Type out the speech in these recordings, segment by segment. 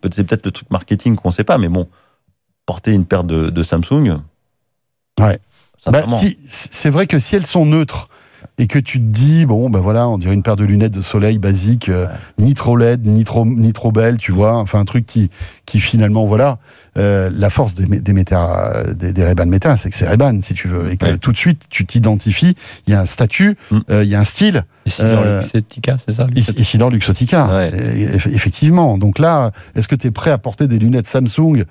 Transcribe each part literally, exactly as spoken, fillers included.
c'est peut-être le truc marketing qu'on ne sait pas, mais bon, porter une paire de, de Samsung... Ouais. Bah, si, c'est vrai que si elles sont neutres, et que tu te dis, bon, ben voilà, on dirait une paire de lunettes de soleil basique, euh, ouais. ni trop L E D, ni trop, ni trop belle, tu vois, enfin un truc qui, qui finalement, voilà, euh, la force des, des, méta, des, des Ray-Ban Meta, c'est que c'est Ray-Ban, si tu veux, et que ouais. tout de suite, tu t'identifies, il y a un statut, il mm. euh, y a un style. Isidore euh, Luxottica, c'est ça Isidore Luxottica, ouais. et, et, effectivement. Donc là, est-ce que tu es prêt à porter des lunettes Samsung,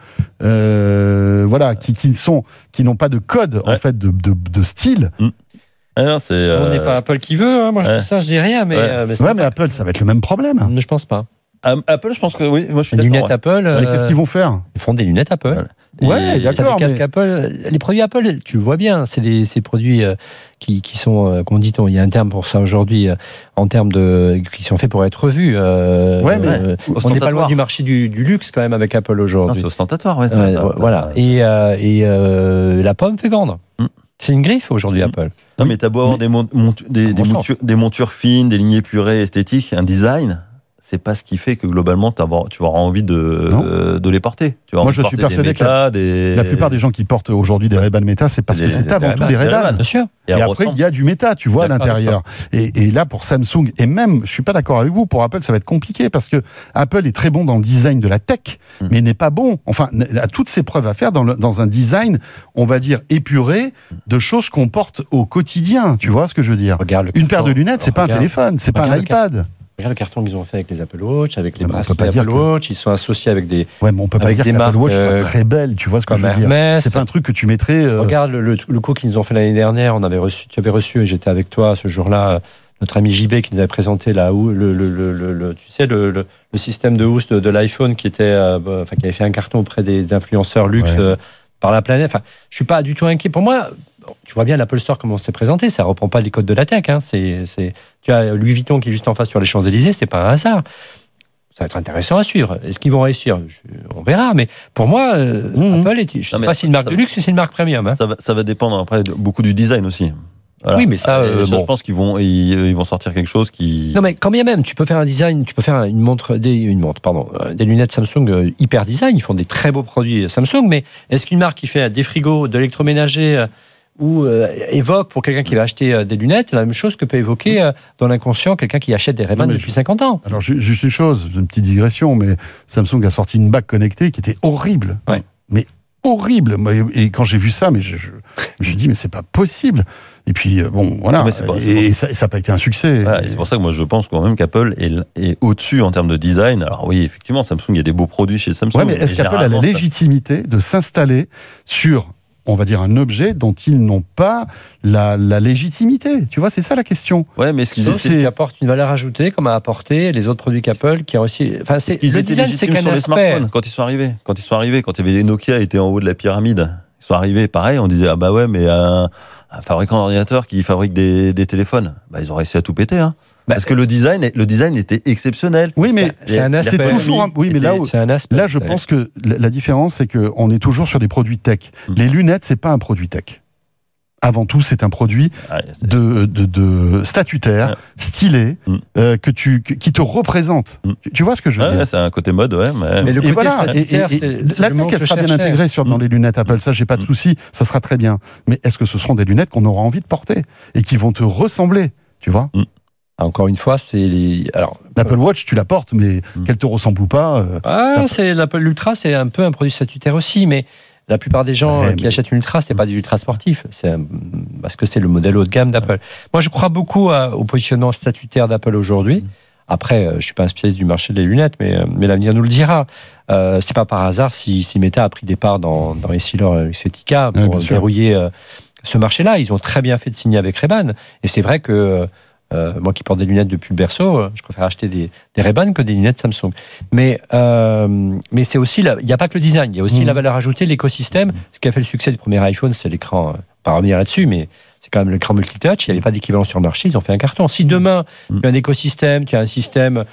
euh, voilà, qui, qui, sont, qui n'ont pas de code, ouais. en fait, de, de, de style mm. Alors, c'est, euh... On n'est pas Apple qui veut, hein. Moi je ouais. dis ça, je dis rien, mais. Ouais, euh, mais, ouais, mais Apple, ça va être le même problème. Je pense pas. Um, Apple, je pense que oui, moi je suis les d'accord. Lunettes ouais. Apple. Euh... Qu'est-ce qu'ils vont faire ? Ils font des lunettes Apple. Ouais, ouais et d'accord. Les casques mais... Apple, les produits Apple, tu le vois bien, c'est des ces produits euh, qui, qui sont, euh, comment dit-on, il y a un terme pour ça aujourd'hui, euh, en termes de. Qui sont faits pour être revus. Euh, ouais, mais. Euh, on n'est pas loin du marché du, du luxe quand même avec Apple aujourd'hui. Non, c'est ostentatoire, ouais. ouais euh, voilà. Et, euh, et euh, la pomme fait vendre. Mm. C'est une griffe aujourd'hui, Apple. Non, mais t'as beau avoir mais, des, mon- montu- des, des, montures, des montures fines, des lignes épurées, esthétiques, un design, c'est pas ce qui fait que globalement tu vas avoir envie de, euh, de les porter. Tu vas Moi, je suis persuadé que la, des... la plupart des gens qui portent aujourd'hui des Ray-Ban Meta, c'est parce des, que c'est des, avant des tout des Ray-Ban. Bien sûr. Et, et après, il y a du méta, tu vois, à l'intérieur. Et, et là, pour Samsung, et même, je suis pas d'accord avec vous, pour Apple, ça va être compliqué parce que Apple est très bon dans le design de la tech, mmh. mais n'est pas bon, enfin, a toutes ses preuves à faire dans, le, dans un design, on va dire, épuré de choses qu'on porte au quotidien. Tu vois ce que je veux dire ? Regarde Une paire de lunettes, c'est pas un téléphone, c'est pas un iPad. Regarde le carton qu'ils ont fait avec les Apple Watch, avec les bracelets Apple Watch, que... ils sont associés avec des. Ouais, mais on peut pas dire que l'Apple Watch soit très belle, tu vois ce que je veux dire. Hermès. C'est pas un truc que tu mettrais. Euh... Regarde le, le, le coup qu'ils nous ont fait l'année dernière, on avait reçu, tu avais reçu, et j'étais avec toi ce jour-là, notre ami J B qui nous avait présenté la, le, le, le, le, le, tu sais, le, le, le système de housse de, de l'iPhone qui était, euh, enfin, qui avait fait un carton auprès des influenceurs luxe ouais. euh, par la planète. Enfin, je suis pas du tout inquiet. Pour moi. Tu vois bien l'Apple Store comment c'est présenté, ça reprend pas les codes de la tech. Hein. C'est, c'est... Tu as Louis Vuitton qui est juste en face sur les Champs-Élysées, c'est pas un hasard. Ça va être intéressant à suivre. Est-ce qu'ils vont réussir ? je... On verra. Mais pour moi, euh, mmh. Apple, est... je ne sais pas si c'est une marque de luxe ou c'est une marque premium. Hein. Ça, va, ça va dépendre après de, beaucoup du design aussi. Voilà. Oui, mais ça, euh, ça bon. je pense qu'ils vont, ils, ils vont sortir quelque chose qui. Non, mais quand bien même, tu peux faire un design, tu peux faire une montre, des, une montre, pardon, des lunettes Samsung euh, hyper design. Ils font des très beaux produits Samsung. Mais est-ce qu'une marque qui fait des frigos, de l'électroménager euh, ou euh, évoque pour quelqu'un qui va acheter euh, des lunettes la même chose que peut évoquer euh, dans l'inconscient quelqu'un qui achète des Ray-Ban depuis je... cinquante ans. Alors juste une chose, une petite digression, mais Samsung a sorti une bague connectée qui était horrible, ouais. mais horrible. Et quand j'ai vu ça, mais je, je, je me suis dit mais c'est pas possible. Et puis bon voilà, pas, et, et ça n'a pas été un succès. Ouais, et... C'est pour ça que moi je pense quand même qu'Apple est, est au-dessus en termes de design. Alors oui, effectivement, Samsung, il y a des beaux produits chez Samsung. Ouais, mais est-ce qu'Apple a la légitimité de s'installer sur on va dire un objet dont ils n'ont pas la, la légitimité. Tu vois, c'est ça la question. Ouais, mais ce Sauf c'est... qui apporte une valeur ajoutée, comme a apporté les autres produits qu'Apple, qui ont aussi. Enfin, c'est le design, c'est qu'un sur aspect. Les smartphones quand ils sont arrivés. Quand ils sont arrivés, quand il y avait les Nokia étaient en haut de la pyramide, ils sont arrivés, pareil, on disait ah bah ouais, mais un, un fabricant d'ordinateur qui fabrique des, des téléphones, bah ils ont réussi à tout péter, hein. Parce que le design, le design était exceptionnel. Oui, mais c'est, c'est un aspect. C'est toujours un, oui, mais là, où, c'est un aspect, là, je pense que la différence, c'est qu'on est toujours sur des produits tech. Mmh. Les lunettes, c'est pas un produit tech. Avant tout, c'est un produit ah, de, de, de statutaire, ah. stylé, mmh. euh, que tu, que, qui te représente. Mmh. Tu, tu vois ce que je veux ouais, dire ? C'est un côté mode, ouais. Mais, mais le côté et voilà, statutaire, et, et, et, c'est, la tech, elle sera bien intégrée sur, dans les lunettes Apple. Ça, j'ai pas de souci. Ça sera très bien. Mais est-ce que ce seront des lunettes qu'on aura envie de porter et qui vont te ressembler ? Tu vois ? mmh. Encore une fois, c'est les. Alors, l'Apple Watch, tu la portes, mais mmh. qu'elle te ressemble ou pas. Euh, ah, c'est l'Apple Ultra, c'est un peu un produit statutaire aussi, mais la plupart des gens ouais, qui mais... achètent une Ultra, c'est pas du ultra sportif, c'est un... parce que c'est le modèle haut de gamme d'Apple. Moi, je crois beaucoup à... au positionnement statutaire d'Apple aujourd'hui. Mmh. Après, euh, je suis pas un spécialiste du marché des lunettes, mais, euh, mais l'avenir nous le dira. Euh, c'est pas par hasard si, si Meta a pris des parts dans, dans Essilor Luxottica pour ouais, verrouiller euh, ce marché-là. Ils ont très bien fait de signer avec Ray-Ban, et c'est vrai que Euh, moi qui porte des lunettes depuis le berceau, euh, je préfère acheter des, des Ray-Ban que des lunettes Samsung. Mais, euh, mais c'est aussi, il n'y a pas que le design, il y a aussi mmh. la valeur ajoutée, l'écosystème. Ce qui a fait le succès du premier iPhone, c'est l'écran, euh, pas revenir là-dessus, mais c'est quand même l'écran multitouch, il n'y avait pas d'équivalent sur le marché, ils ont fait un carton. Si demain, mmh. tu as un écosystème, tu as un système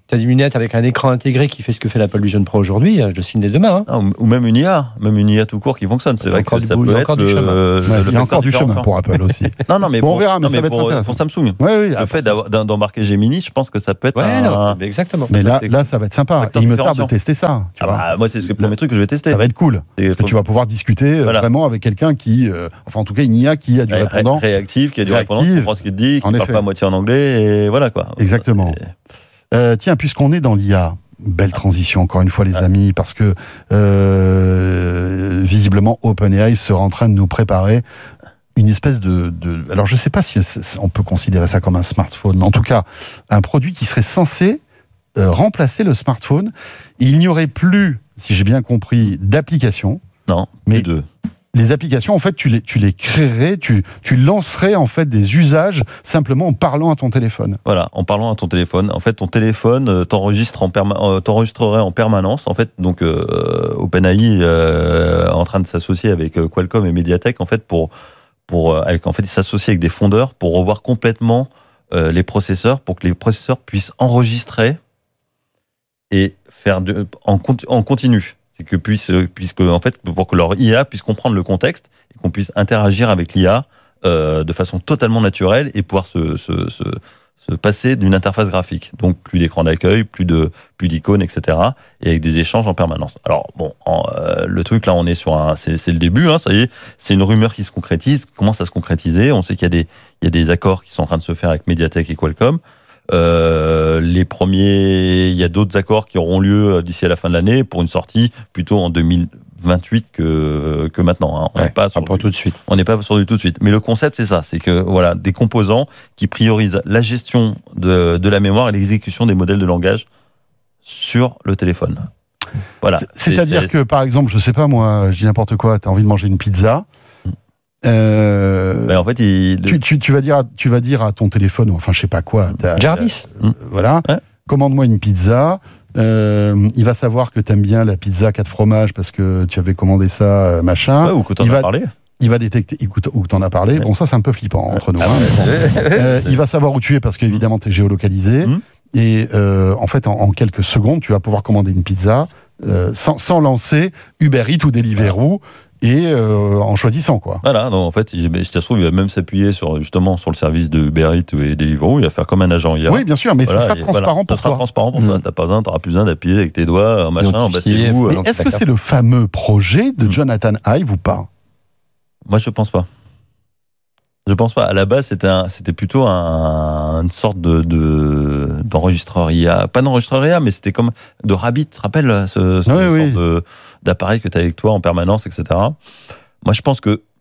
Tu as des lunettes avec un écran intégré qui fait ce que fait l'Apple Vision Pro aujourd'hui, je le signe dès demain. Hein. Ah, ou même une I A, même une I A tout court qui fonctionne. C'est vrai que ça peut être le, le, ouais, il y a encore du chemin pour Apple aussi. non, non, mais bon, pour, on verra, mais non, ça mais va être pour, intéressant. pour Samsung. Ouais, oui, le fait d'embarquer Gemini, je pense que ça peut être ouais, un... non, exactement. Mais là, là, ça va être sympa. Et il me tarde de tester ça. Tu ah vois. bah, moi, c'est le premier truc que je vais tester. Ça va être cool. Parce que tu vas pouvoir discuter voilà. vraiment avec quelqu'un qui, euh, enfin en tout cas une I A qui a du Ré- répondant. Réactif, qui a du répondant, qui comprend ce qu'il te dit, qui ne parle pas à moitié en anglais, et voilà quoi. Exactement. Euh, tiens, puisqu'on est dans l'I A, belle transition encore une fois les ah. amis, parce que euh, visiblement OpenAI sera en train de nous préparer une espèce de, de... Alors je ne sais pas si on peut considérer ça comme un smartphone, mais en tout cas un produit qui serait censé euh, remplacer le smartphone. Et il n'y aurait plus, si j'ai bien compris, d'applications. Non, mais deux. Les applications, en fait, tu les, tu les créerais, tu, tu lancerais en fait des usages simplement en parlant à ton téléphone. Voilà, en parlant à ton téléphone. En fait, ton téléphone euh, t'enregistre en perma- euh, t'enregistrerait en permanence. En fait, donc euh, OpenAI euh, en train de s'associer avec euh, Qualcomm et Mediatek en fait pour pour euh, avec, en fait ils s'associent avec des fondeurs pour revoir complètement euh, les processeurs pour que les processeurs puissent enregistrer et faire de, en, en continu. C'est que puisse, puisque, en fait, pour que leur I A puisse comprendre le contexte et qu'on puisse interagir avec l'I A euh, de façon totalement naturelle et pouvoir se, se, se, se passer d'une interface graphique. Donc, plus d'écran d'accueil, plus de plus d'icônes, et cetera. Et avec des échanges en permanence. Alors, bon, en, euh, le truc, là, on est sur un... C'est, c'est le début, hein, ça y est. C'est une rumeur qui se concrétise, commence à se concrétiser. On sait qu'il y a des, il y a des accords qui sont en train de se faire avec Mediatek et Qualcomm. Euh, les premiers, il y a d'autres accords qui auront lieu d'ici à la fin de l'année pour une sortie plutôt en deux mille vingt-huit que que maintenant. Hein. On n'est ouais, pas sur pour du, tout de suite. On n'est pas sur du tout de suite. Mais le concept c'est ça, c'est que voilà des composants qui priorisent la gestion de de la mémoire et l'exécution des modèles de langage sur le téléphone. Voilà. C'est-à-dire c'est, que par exemple, je sais pas moi, je dis n'importe quoi, tu as envie de manger une pizza. Euh, ben en fait, il... tu, tu, tu, vas dire à, tu vas dire à ton téléphone, enfin je sais pas quoi, Jarvis, euh, voilà, ouais. Commande-moi une pizza. Euh, il va savoir que t'aimes bien la pizza quatre fromages parce que tu avais commandé ça, machin. Ouais, ou que t'en il as va, parlé. Il va détecter, écoute, ou que t'en as parlé. Ouais. Bon, ça c'est un peu flippant entre nous. Ah, hein, ouais, bon. euh, il va savoir où tu es parce qu'évidemment t'es géolocalisé. Mmh. Et euh, en fait, en, en quelques secondes, tu vas pouvoir commander une pizza euh, sans, sans lancer Uber Eats ou Deliveroo. Et euh, en choisissant quoi. Voilà, donc en fait, il, si ça se trouve, il va même s'appuyer sur justement sur le service de Uber Eats et Deliveroo. Il va faire comme un agent I A. Oui, bien sûr, mais voilà, ça sera transparent voilà, pour ça sera toi. transparent pour mmh. toi. T'as pas besoin, t'auras plus besoin d'appuyer avec tes doigts, machin. Bah, c'est vous, mais euh, est-ce que c'est le fameux projet de mmh. Jonathan Ive ou pas? Moi, je pense pas. Je pense pas. À la base, c'était, un, c'était plutôt un, une sorte de, de, d'enregistreur I A. Pas d'enregistreur I A, mais c'était comme de Rabbit, tu te rappelles ce, ce oui, oui. sorte de, d'appareil que tu as avec toi en permanence, et cetera. Moi, je pense que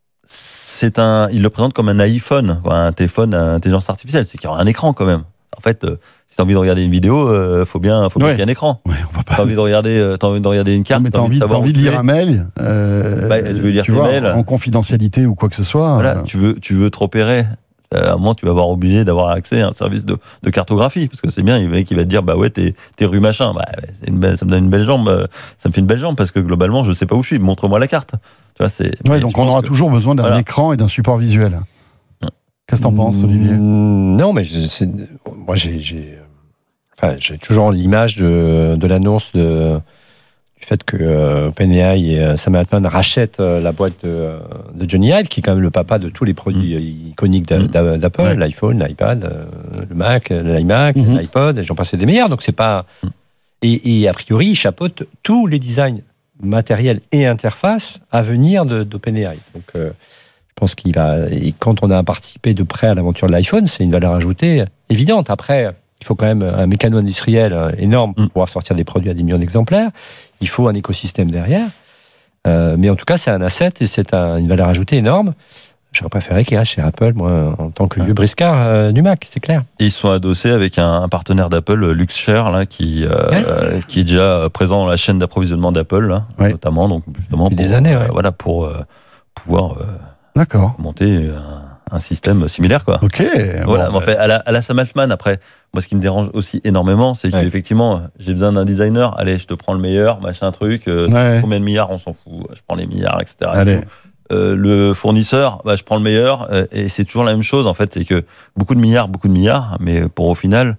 c'est un. Il le présente comme un iPhone, un téléphone à intelligence artificielle. C'est qu'il y aura un écran quand même. En fait, euh, si tu as envie de regarder une vidéo, il euh, faut bien, faut bien ouais. qu'il y ait un écran. Ouais, on va pas... Tu as envie de regarder, euh, t'as envie de regarder une carte. Non, mais tu as envie, envie, t'as envie de lire un mail. Euh, bah, je veux lire tu tes vois, mails. En confidentialité ou quoi que ce soit. Voilà, euh... tu veux, tu veux te repérer. À un moment, tu vas avoir obligé d'avoir accès à un service de, de cartographie, parce que c'est bien, il va, il va te dire, bah ouais, t'es, t'es rue machin. Bah, c'est une belle, ça me donne une belle jambe, ça me fait une belle jambe, parce que globalement, je sais pas où je suis, montre-moi la carte. Tu vois, c'est. Ouais, donc on aura que... toujours besoin d'un voilà. écran et d'un support visuel. Qu'est-ce que t'en mmh, penses, Olivier? Non, mais c'est, moi, j'ai, j'ai, enfin, j'ai toujours l'image de, de l'annonce de, du fait que euh, OpenAI et euh, Sam Altman rachètent euh, la boîte de, de Johnny Ive, qui est quand même le papa de tous les produits mmh. iconiques d'a, d'a, d'Apple, ouais. l'iPhone, l'iPad, euh, le Mac, l'iMac, mmh. l'iPod, et j'en passais des meilleurs. Donc c'est pas. Mmh. Et, et a priori, il chapeaute tous les designs matériels et interfaces à venir de, d'OpenAI. Donc euh, je pense qu'il a. Et quand on a participé de près à l'aventure de l'iPhone, c'est une valeur ajoutée évidente. Après, il faut quand même un mécano industriel énorme pour mmh. pouvoir sortir des produits à des millions d'exemplaires. Il faut un écosystème derrière. Euh, mais en tout cas, c'est un asset et c'est un, une valeur ajoutée énorme. J'aurais préféré qu'il reste chez Apple, moi, en tant que vieux briscard euh, du Mac, c'est clair. Et ils sont adossés avec un, un partenaire d'Apple, Luxshare, là, qui, euh, ouais. euh, qui est déjà présent dans la chaîne d'approvisionnement d'Apple, là, ouais. notamment. Donc, justement, pour, des années, ouais. euh, voilà, pour euh, pouvoir euh, D'accord. monter un, un système similaire, quoi. Ok. Voilà, bon, en fait, à la, à la Sam Altman, après, moi, ce qui me dérange aussi énormément, c'est ouais. qu'effectivement, j'ai besoin d'un designer. Allez, je te prends le meilleur, machin, truc. Euh, ouais. Combien de milliards, on s'en fout. Je prends les milliards, et cetera. Allez. Euh, le fournisseur, bah, je prends le meilleur, euh, et c'est toujours la même chose en fait, c'est que beaucoup de milliards, beaucoup de milliards, mais pour au final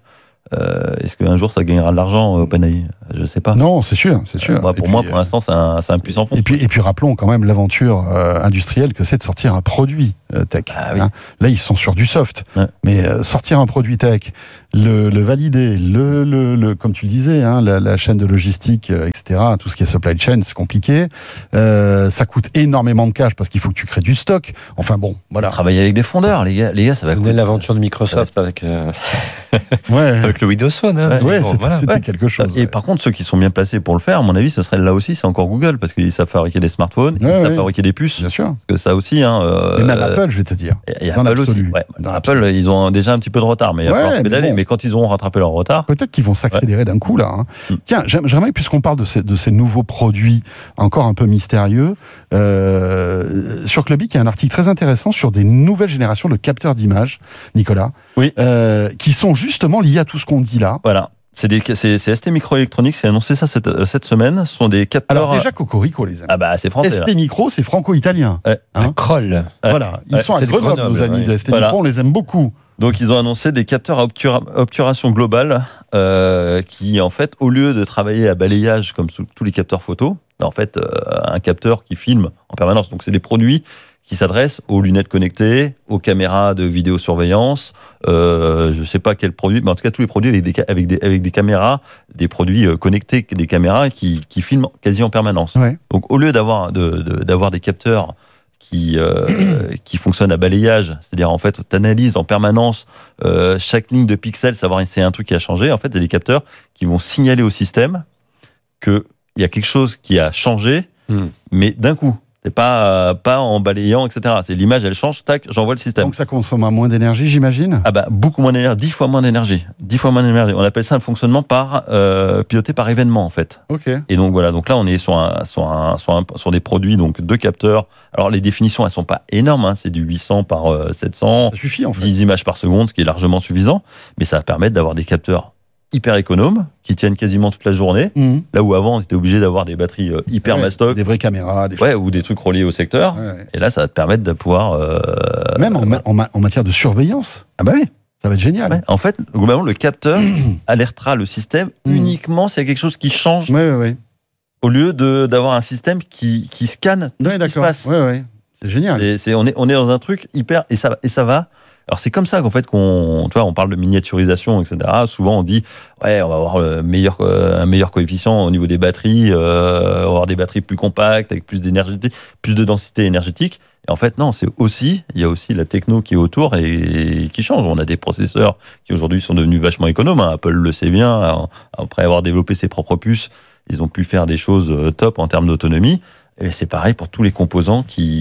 Euh, est-ce qu'un jour ça gagnera de l'argent, OpenAI ? Je ne sais pas. Non, c'est sûr, c'est sûr. Euh, moi, pour puis, moi, pour l'instant, c'est un, c'est un puissant fond. Et puis, et puis rappelons quand même l'aventure euh, industrielle que c'est de sortir un produit euh, tech. Ah, oui. hein. Là, ils sont sur du soft, ouais. mais euh, sortir un produit tech, le, le valider, le, le, le, comme tu le disais, hein, la, la chaîne de logistique, euh, et cetera, tout ce qui est supply chain, c'est compliqué. Euh, ça coûte énormément de cash parce qu'il faut que tu crées du stock. Enfin bon, voilà. Travailler avec des fondeurs, les gars, les gars, ça va coûter. L'aventure de Microsoft avec, euh... ouais. avec le Windows Phone. Hein. Ouais, ouais bon, c'était, voilà. c'était ouais. quelque chose. Et ouais. par contre, ceux qui sont bien placés pour le faire, à mon avis, ce serait là aussi, c'est encore Google, parce qu'ils savent fabriquer des smartphones, ouais, ils savent ouais. fabriquer des puces. Bien sûr. Parce que ça aussi, hein. Euh, et même Apple, je vais te dire. Et Apple l'absolu. aussi. Ouais. Dans Apple, l'absolu. Ils ont déjà un petit peu de retard, mais il va falloir pédaler. Mais quand ils auront rattrapé leur retard. Peut-être qu'ils vont s'accélérer ouais. d'un coup, là. Hein. Mm. Tiens, j'aimerais, puisqu'on parle de ces, de ces nouveaux produits encore un peu mystérieux, euh, sur Clubic, il y a un article très intéressant sur des nouvelles générations de capteurs d'images, Nicolas, oui. euh, qui sont justement liés à tout ce qu'on dit là. Voilà. C'est, des, c'est, c'est S T Microelectronics, c'est annoncé ça cette, cette semaine. Ce sont des capteurs. Alors déjà, Cocorico, les amis. Ah bah c'est français. S T là. Micro, c'est franco-italien. Ouais. Hein Kroll. Voilà, ils ouais. sont à Grenoble, nos amis ouais. de S T voilà. Micro, on les aime beaucoup. Donc ils ont annoncé des capteurs à obtura- obturation globale euh, qui, en fait, au lieu de travailler à balayage comme sous, tous les capteurs photo, en fait, euh, un capteur qui filme en permanence. Donc c'est des produits qui s'adressent aux lunettes connectées, aux caméras de vidéosurveillance, euh, je ne sais pas quels produits, mais en tout cas tous les produits avec des, avec des, avec des caméras, des produits connectés, des caméras qui, qui filment quasi en permanence. Ouais. Donc au lieu d'avoir, de, de, d'avoir des capteurs qui, euh, qui fonctionnent à balayage, c'est-à-dire en fait tu analyses en permanence euh, chaque ligne de pixels, savoir si c'est un truc qui a changé, en fait c'est des capteurs qui vont signaler au système qu'il y a quelque chose qui a changé, mmh. mais d'un coup. C'est pas, euh, pas en balayant, et cetera. C'est l'image, elle change, tac, j'envoie le système. Donc ça consomme moins d'énergie, j'imagine ? Ah bah, beaucoup moins d'énergie, dix fois moins d'énergie. dix fois moins d'énergie. On appelle ça un fonctionnement par, euh, piloté par événement, en fait. Ok. Et donc voilà, donc là, on est sur, un, sur, un, sur, un, sur des produits, donc deux capteurs. Alors les définitions, elles sont pas énormes, hein. C'est du huit cents par euh, sept cents. Ça suffit, en fait. dix images par seconde, ce qui est largement suffisant. Mais ça va permettre d'avoir des capteurs hyper économes, qui tiennent quasiment toute la journée, mmh. là où avant on était obligé d'avoir des batteries euh, hyper ouais, mastoc, des vraies caméras, des ouais, ou des trucs reliés au secteur, ouais. Et là ça va te permettre de pouvoir... Euh, Même en, euh, ma- en, ma- en matière de surveillance. Ah bah oui. Ça va être génial. Ouais. En fait, globalement, le capteur alertera le système mmh. uniquement s'il y a quelque chose qui change, ouais, ouais, ouais. au lieu de, d'avoir un système qui, qui scanne tout ouais, ce d'accord. qui se passe. Ouais, ouais. C'est génial. Et c'est, on, est, on est dans un truc hyper... Et ça, et ça va... Alors c'est comme ça qu'en fait qu'on, tu vois, on parle de miniaturisation, et cetera. Souvent on dit ouais, on va avoir le meilleur, euh, un meilleur coefficient au niveau des batteries, euh, on va avoir des batteries plus compactes avec plus d'énergie, plus de densité énergétique. Et en fait non, c'est aussi, il y a aussi la techno qui est autour et, et qui change. On a des processeurs qui aujourd'hui sont devenus vachement économes. Hein. Apple le sait bien. Après avoir développé ses propres puces, ils ont pu faire des choses top en termes d'autonomie. Et c'est pareil pour tous les composants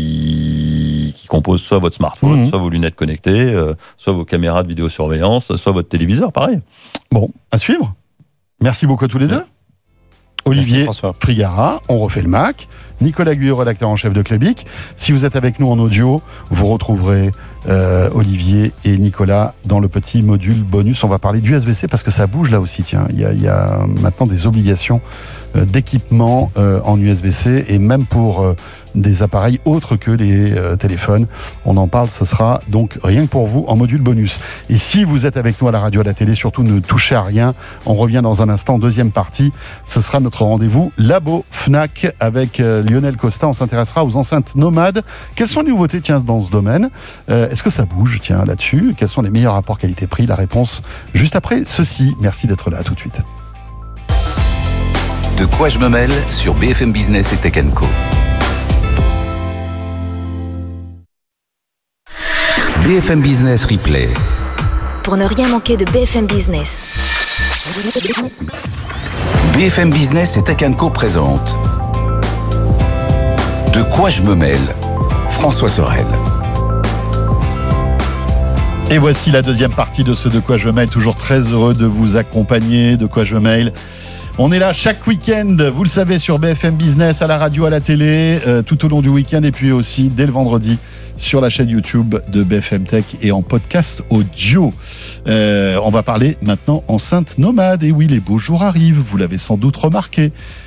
qui, qui composent soit votre smartphone, mmh. soit vos lunettes connectées, euh, soit vos caméras de vidéosurveillance, soit votre téléviseur, pareil. Bon, à suivre. Merci beaucoup à tous les deux. Olivier Frigara, on refait le Mac. Nicolas Guyot, rédacteur en chef de Clubic. Si vous êtes avec nous en audio, vous retrouverez euh, Olivier et Nicolas dans le petit module bonus. On va parler d'U S B C parce que ça bouge là aussi. Tiens, il y a, il y a maintenant des obligations euh, d'équipement euh, en U S B C et même pour euh, des appareils autres que les euh, téléphones. On en parle, ce sera donc rien que pour vous en module bonus. Et si vous êtes avec nous à la radio, à la télé, surtout ne touchez à rien. On revient dans un instant, deuxième partie. Ce sera notre rendez-vous Labo Fnac avec euh, Lionel Costa. On s'intéressera aux enceintes nomades. Quelles sont les nouveautés, tiens, dans ce domaine ? euh, Est-ce que ça bouge, tiens, là-dessus ? Quels sont les meilleurs rapports qualité-prix ? La réponse juste après ceci. Merci d'être là. À tout de suite. De quoi je me mêle sur B F M Business et Tech and Co. B F M Business Replay. Pour ne rien manquer de B F M Business. B F M Business et Tech and Co présente De quoi je me mêle, François Sorel. Et voici la deuxième partie de ce De quoi je me mêle. Toujours très heureux de vous accompagner. De quoi je me mêle. On est là chaque week-end, vous le savez, sur B F M Business, à la radio, à la télé, euh, tout au long du week-end et puis aussi dès le vendredi sur la chaîne YouTube de B F M Tech et en podcast audio. Euh, on va parler maintenant enceinte nomade. Et oui, les beaux jours arrivent, vous l'avez sans doute remarqué.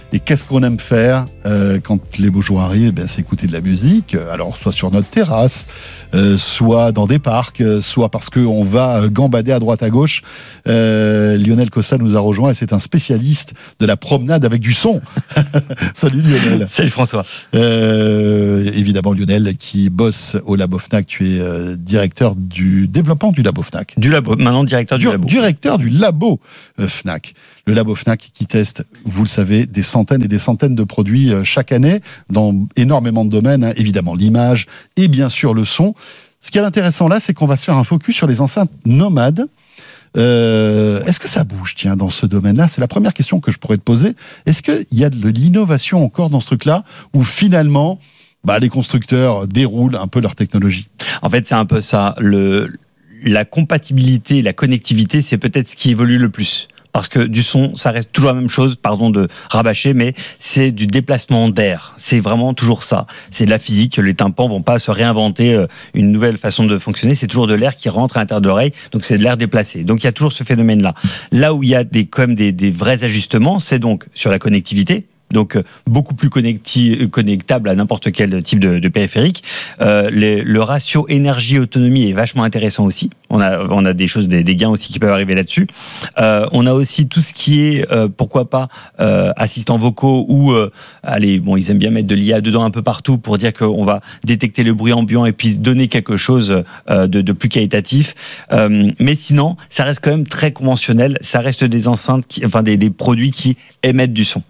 Et qu'est-ce qu'on aime faire euh, quand les beaux jours arrivent? Ben, c'est écouter de la musique, alors soit sur notre terrasse, euh, soit dans des parcs, euh, soit parce qu'on va gambader à droite à gauche. Euh, Lionel Costa nous a rejoint et c'est un spécialiste de la promenade avec du son. Salut Lionel. Salut François. Euh, évidemment Lionel qui bosse au Labo Fnac, tu es euh, directeur du développement du Labo Fnac. Du Labo, maintenant directeur du, du Labo. Directeur du Labo euh, Fnac. Le Labo Fnac qui teste, vous le savez, des centaines et des centaines de produits euh, chaque année dans énormément de domaines, hein, évidemment l'image et bien sûr le son. Ce qui est intéressant là, c'est qu'on va se faire un focus sur les enceintes nomades. Euh, est-ce que ça bouge, tiens, dans ce domaine-là? C'est la première question que je pourrais te poser. Est-ce qu'il y a de l'innovation encore dans ce truc-là, ou finalement, bah, les constructeurs déroulent un peu leur technologie? En fait, c'est un peu ça. Le, la compatibilité, la connectivité, c'est peut-être ce qui évolue le plus. Parce que du son, ça reste toujours la même chose, pardon de rabâcher, mais c'est du déplacement d'air. C'est vraiment toujours ça. C'est de la physique. Les tympans vont pas se réinventer une nouvelle façon de fonctionner. C'est toujours de l'air qui rentre à l'intérieur de l'oreille. Donc c'est de l'air déplacé. Donc il y a toujours ce phénomène-là. Là où il y a des, quand même des, des vrais ajustements, c'est donc sur la connectivité. Donc beaucoup plus connecti- connectable à n'importe quel type de, de périphérique. Euh, les, le ratio énergie-autonomie est vachement intéressant aussi. On a, on a des choses, des, des gains aussi qui peuvent arriver là-dessus. Euh, on a aussi tout ce qui est, euh, pourquoi pas, euh, assistants vocaux ou, euh, allez, bon, ils aiment bien mettre de l'I A dedans un peu partout pour dire qu'on va détecter le bruit ambiant et puis donner quelque chose euh, de, de plus qualitatif. Euh, mais sinon, ça reste quand même très conventionnel. Ça reste des enceintes, qui, enfin des, des produits qui émettent du son.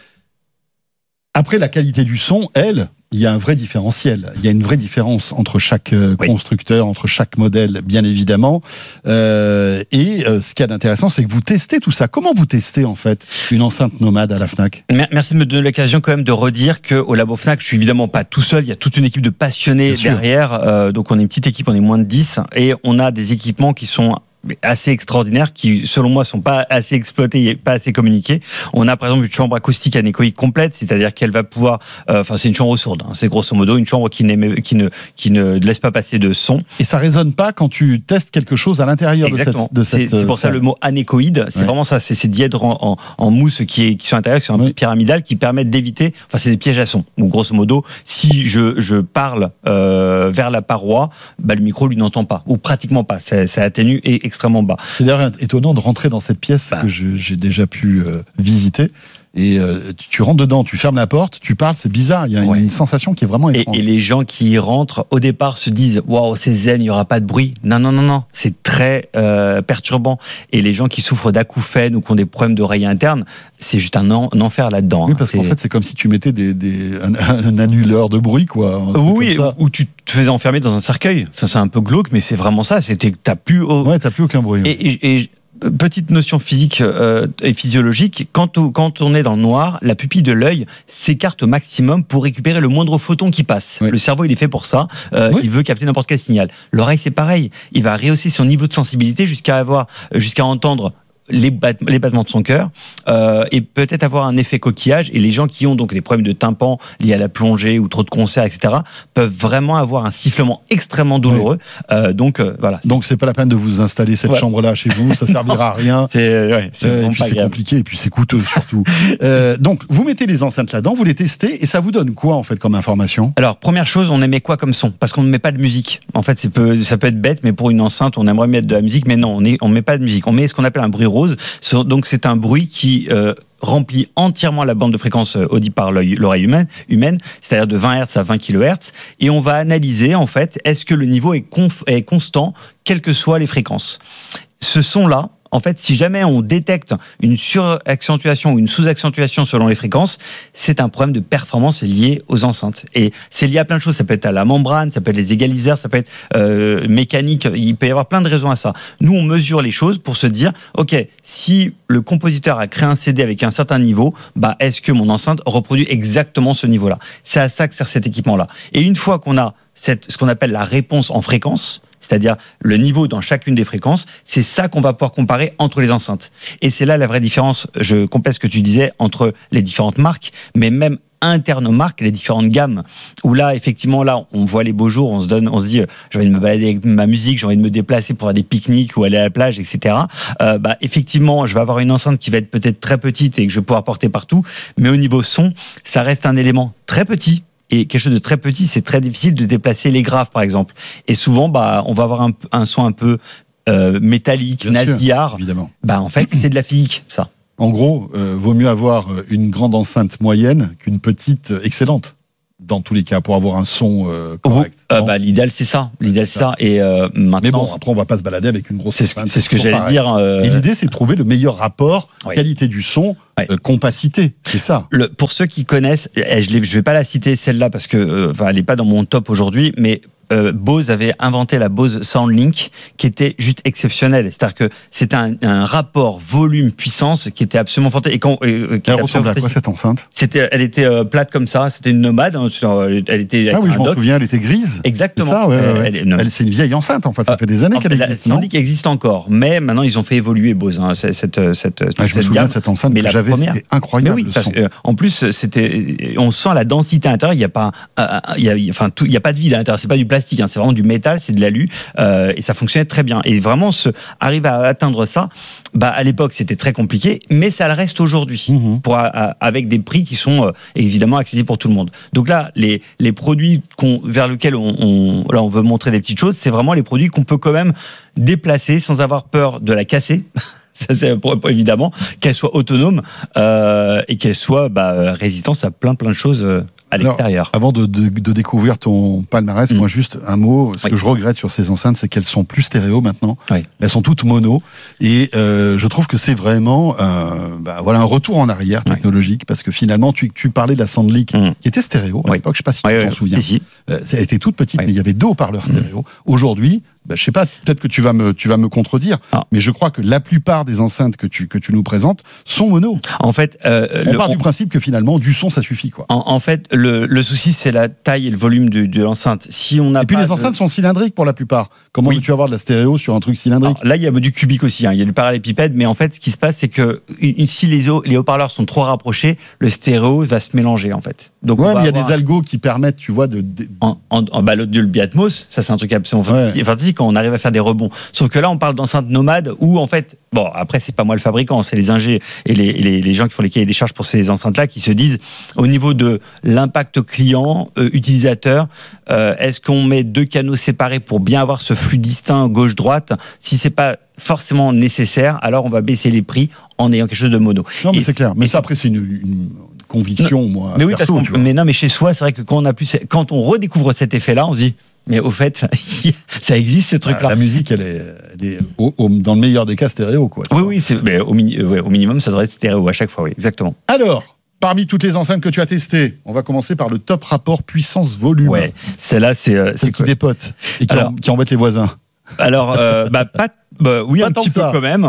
Après, la qualité du son, elle, il y a un vrai différentiel. Il y a une vraie différence entre chaque euh, oui. constructeur, entre chaque modèle, bien évidemment. Euh, et euh, ce qu'il y a d'intéressant, c'est que vous testez tout ça. Comment vous testez, en fait, une enceinte nomade à la Fnac? Merci de me donner l'occasion quand même de redire qu'au Labo Fnac, je suis évidemment pas tout seul. Il y a toute une équipe de passionnés bien derrière. Euh, donc, on est une petite équipe, on est moins de dix. Et on a des équipements qui sont assez extraordinaires, qui selon moi sont pas assez exploités et pas assez communiqués. On a par exemple une chambre acoustique anéchoïque complète, c'est-à-dire qu'elle va pouvoir, enfin euh, c'est une chambre sourde, hein, c'est grosso modo une chambre qui, qui, ne, qui ne laisse pas passer de son. Et ça résonne pas quand tu testes quelque chose à l'intérieur de cette, de cette. C'est, c'est pour ça le mot anéchoïde, c'est ouais. vraiment ça, c'est ces dièdres en, en, en mousse qui, est, qui sont à l'intérieur, qui sont un oui. peu pyramidales, qui permettent d'éviter, enfin c'est des pièges à son. Donc grosso modo, si je, je parle euh, vers la paroi, bah, le micro lui n'entend pas, ou pratiquement pas, ça, ça atténue et extrêmement bas. C'est d'ailleurs étonnant de rentrer dans cette pièce bah. que je, j'ai déjà pu euh, visiter. Et euh, tu, tu rentres dedans, tu fermes la porte, tu parles, c'est bizarre. Il y a ouais. une, une sensation qui est vraiment étrange. Et, et les gens qui y rentrent, au départ, se disent « Waouh, c'est zen, il n'y aura pas de bruit. » Non, non, non, non, c'est très euh, perturbant. Et les gens qui souffrent d'acouphènes ou qui ont des problèmes d'oreille interne, c'est juste un, en, un enfer là-dedans. Oui, parce c'est... qu'en fait, c'est comme si tu mettais des, des, un, un annuleur de bruit, quoi. Oui, ou tu te faisais enfermer dans un cercueil. Enfin, c'est un peu glauque, mais c'est vraiment ça. C'était, t'as plus, au... ouais, t'as plus aucun bruit. Et, et, et petite notion physique euh, et physiologique, quand on, quand on est dans le noir, la pupille de l'œil s'écarte au maximum pour récupérer le moindre photon qui passe. Oui. Le cerveau, il est fait pour ça. Euh, oui. Il veut capter n'importe quel signal. L'oreille, c'est pareil. Il va rehausser son niveau de sensibilité jusqu'à avoir, jusqu'à entendre les, bat- les battements de son cœur euh, et peut-être avoir un effet coquillage. Et les gens qui ont donc des problèmes de tympan liés à la plongée ou trop de concerts, et cetera, peuvent vraiment avoir un sifflement extrêmement douloureux. Oui. Euh, donc euh, voilà. Donc c'est pas la peine de vous installer cette ouais. chambre-là chez vous, ça servira à rien. C'est, ouais, c'est euh, et puis c'est grave. compliqué et puis c'est coûteux surtout. euh, donc vous mettez les enceintes là-dedans, vous les testez et ça vous donne quoi en fait comme information? Alors première chose, on émet quoi comme son? Parce qu'on ne met pas de musique. En fait, c'est peu, ça peut être bête, mais pour une enceinte, on aimerait mettre de la musique, mais non, on ne on met pas de musique. On met ce qu'on appelle un bruit rose. Donc c'est un bruit qui euh, remplit entièrement la bande de fréquence audible par l'oreille humaine, humaine, c'est-à-dire de vingt hertz à vingt kilohertz, et on va analyser en fait est-ce que le niveau est, conf- est constant, quelles que soient les fréquences. Ce son-là, en fait, si jamais on détecte une suraccentuation ou une sous-accentuation selon les fréquences, c'est un problème de performance lié aux enceintes. Et c'est lié à plein de choses. Ça peut être à la membrane, ça peut être les égaliseurs, ça peut être euh, mécanique. Il peut y avoir plein de raisons à ça. Nous, on mesure les choses pour se dire, ok, si le compositeur a créé un C D avec un certain niveau, bah, est-ce que mon enceinte reproduit exactement ce niveau-là? C'est à ça que sert cet équipement-là. Et une fois qu'on a cette, ce qu'on appelle la réponse en fréquence, c'est-à-dire le niveau dans chacune des fréquences, c'est ça qu'on va pouvoir comparer entre les enceintes. Et c'est là la vraie différence, je complète ce que tu disais, entre les différentes marques, mais même internes aux marques, les différentes gammes, où là, effectivement, là, on voit les beaux jours, on se donne, on se dit, j'ai envie de me balader avec ma musique, j'ai envie de me déplacer pour faire des pique-niques ou aller à la plage, et cetera. Euh, bah, effectivement, je vais avoir une enceinte qui va être peut-être très petite et que je vais pouvoir porter partout, mais au niveau son, ça reste un élément très petit. Et quelque chose de très petit, c'est très difficile de déplacer les graves, par exemple. Et souvent, bah, on va avoir un, un son un peu euh, métallique, Bien nasillard. sûr, évidemment. Bah, en fait, c'est de la physique, ça. En gros, euh, vaut mieux avoir une grande enceinte moyenne qu'une petite excellente. Dans tous les cas, pour avoir un son euh, correct. Euh, bah, l'idéal, c'est ça. L'idéal, c'est ça. Et euh, maintenant, mais bon, après, on va pas se balader avec une grosse c'est ce, enceinte. c'est ce que j'allais pareil. dire. Euh... Et l'idée, c'est de trouver le meilleur rapport oui. qualité du son, oui. euh, compacité. C'est ça. Le, pour ceux qui connaissent, je ne vais pas la citer celle-là parce que, euh, elle n'est pas dans mon top aujourd'hui, mais Euh, Bose avait inventé la Bose SoundLink qui était juste exceptionnelle. C'est-à-dire que c'était un, un rapport volume-puissance qui était absolument fantastique. Et quand, euh, qui elle ressemblait à quoi cette enceinte? C'était, elle était euh, plate comme ça. C'était une nomade. Hein, elle était. Ah oui, je m'en dock. souviens. Elle était grise. Exactement. C'est ça, ouais, euh, ouais. Elle, non, elle, c'est une vieille enceinte en fait. Ça fait des années qu'elle la existe. La SoundLink existe encore, mais maintenant ils ont fait évoluer Bose. Hein, cette cette ah, cette. Je cette me souviens gamme. de cette enceinte mais que la j'avais. Première, c'était incroyable. Mais oui, le parce son. que, en plus, c'était. On sent la densité à l'intérieur. Il n'y a pas. Il y a, enfin, tout. Il y a pas de vide à l'intérieur. C'est pas du plastique. Hein, c'est vraiment du métal. C'est de l'alu euh, et ça fonctionnait très bien. Et vraiment, se, arriver à atteindre ça, bah, à l'époque, c'était très compliqué, mais ça le reste aujourd'hui, mmh. pour, à, avec des prix qui sont euh, évidemment accessibles pour tout le monde. Donc là, les, les produits qu'on, vers lesquels on, on, là, on veut montrer des petites choses, c'est vraiment les produits qu'on peut quand même déplacer sans avoir peur de la casser. Ça, c'est pour, pour, évidemment, qu'elle soit autonome euh, et qu'elle soit bah, résistante à plein plein de choses euh, à l'extérieur. Alors, avant de, de, de découvrir ton palmarès, mmh. moi juste un mot, ce oui. que je regrette sur ces enceintes, c'est qu'elles sont plus stéréo maintenant. Oui. Elles sont toutes mono et euh, je trouve que c'est vraiment euh, bah, voilà, un retour en arrière technologique oui. parce que finalement, tu, tu parlais de la SoundLink mmh. qui était stéréo à oui. l'époque, je ne sais pas si oui, tu t'en oui, souviens. Si, si. Euh, elle était toute petite, oui. mais il y avait deux haut-parleurs stéréo. Mmh. Aujourd'hui, bah, je sais pas, peut-être que tu vas me, tu vas me contredire, ah. mais je crois que la plupart des enceintes que tu, que tu nous présentes sont mono. En fait, euh, on le, part on... du principe que finalement, du son, ça suffit, quoi. En, en fait, le, le souci, c'est la taille et le volume de, de l'enceinte. Si on a et puis pas les de... enceintes sont cylindriques pour la plupart. Comment oui. veux-tu avoir de la stéréo sur un truc cylindrique? Alors, là, il y a du cubique aussi, hein. Il y a du parallélépipède, mais en fait, ce qui se passe, c'est que une, si les, les haut-parleurs sont trop rapprochés, le stéréo va se mélanger, en fait. Donc, ouais, mais il y a avoir... des algos qui permettent, tu vois, de. de... En, en, en bah, le Dolby Atmos, ça, c'est un truc absolument fantastique, fantastique quand on arrive à faire des rebonds. Sauf que là, on parle d'enceintes nomades où, en fait, bon, après, c'est pas moi le fabricant, c'est les ingés et les, les, les gens qui font les cahiers des charges pour ces enceintes-là qui se disent, au niveau de l'impact client, euh, utilisateur, euh, est-ce qu'on met deux canaux séparés pour bien avoir ce flux distinct gauche-droite? Si c'est pas forcément nécessaire, alors on va baisser les prix en ayant quelque chose de mono. Non, mais et c'est clair. Mais ça, après, c'est une, une conviction, non, moi. Mais oui, perso, parce qu'on, mais non, mais chez soi, c'est vrai que quand on a plus, quand on redécouvre cet effet-là, on se dit. Mais au fait, ça existe ce truc-là. La musique, elle est, elle est au, au, dans le meilleur des cas stéréo, quoi. Oui, oui, c'est, mais au, mini, ouais, au minimum, ça devrait être stéréo à chaque fois, oui, exactement. Alors, parmi toutes les enceintes que tu as testées, on va commencer par le top rapport puissance-volume. Ouais, celle-là, c'est, euh, c'est celle qui dépote et qui, alors, en, qui embête les voisins. Alors, euh, bah, pas. Bah, oui, pas un petit peu quand même.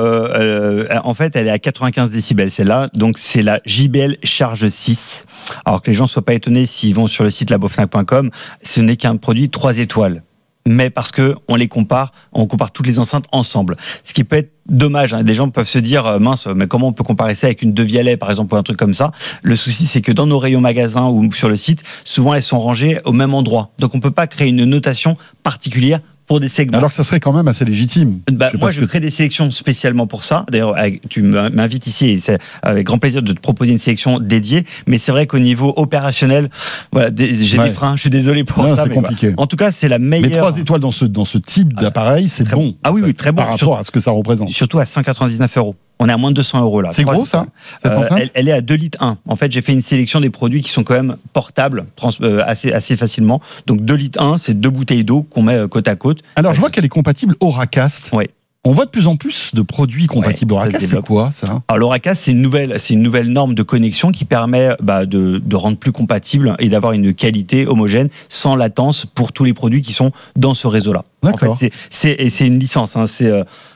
Euh, euh, en fait, elle est à quatre-vingt-quinze décibels, celle-là. Donc, c'est la J B L Charge six. Alors que les gens ne soient pas étonnés s'ils vont sur le site labofnac point com, ce n'est qu'un produit trois étoiles. Mais parce que on les compare, on compare toutes les enceintes ensemble. Ce qui peut être dommage, hein. Des gens peuvent se dire, mince, mais comment on peut comparer ça avec une Devialet, par exemple, ou un truc comme ça? Le souci, c'est que dans nos rayons magasins ou sur le site, souvent elles sont rangées au même endroit. Donc, on ne peut pas créer une notation particulière pour des segments. Alors que ça serait quand même assez légitime. Bah, je moi, je que... crée des sélections spécialement pour ça. D'ailleurs, tu m'invites ici et c'est avec grand plaisir de te proposer une sélection dédiée. Mais c'est vrai qu'au niveau opérationnel, voilà, j'ai ouais. des freins. Je suis désolé pour non, ça. C'est compliqué. Voilà. En tout cas, c'est la meilleure. Mais trois étoiles dans ce, dans ce type d'appareil, c'est très bon. Ah oui, oui, très bon. Par rapport Sur... à ce que ça représente. Surtout à cent quatre-vingt-dix-neuf euros. On est à moins de deux cents euros là. C'est gros ça cette euh, elle, elle est à deux litres un. En fait, j'ai fait une sélection des produits qui sont quand même portables trans, euh, assez, assez facilement. Donc deux litres un, c'est deux bouteilles d'eau qu'on met euh, côte à côte. Alors je vois qu'elle est compatible Auracast. Oui. On voit de plus en plus de produits compatibles ouais, Auracast. C'est quoi ça? Alors l'Auracast, c'est une nouvelle, c'est une nouvelle norme de connexion qui permet bah, de, de rendre plus compatible et d'avoir une qualité homogène sans latence pour tous les produits qui sont dans ce réseau-là. D'accord. En fait, c'est, c'est, et c'est une licence. Hein, c'est euh,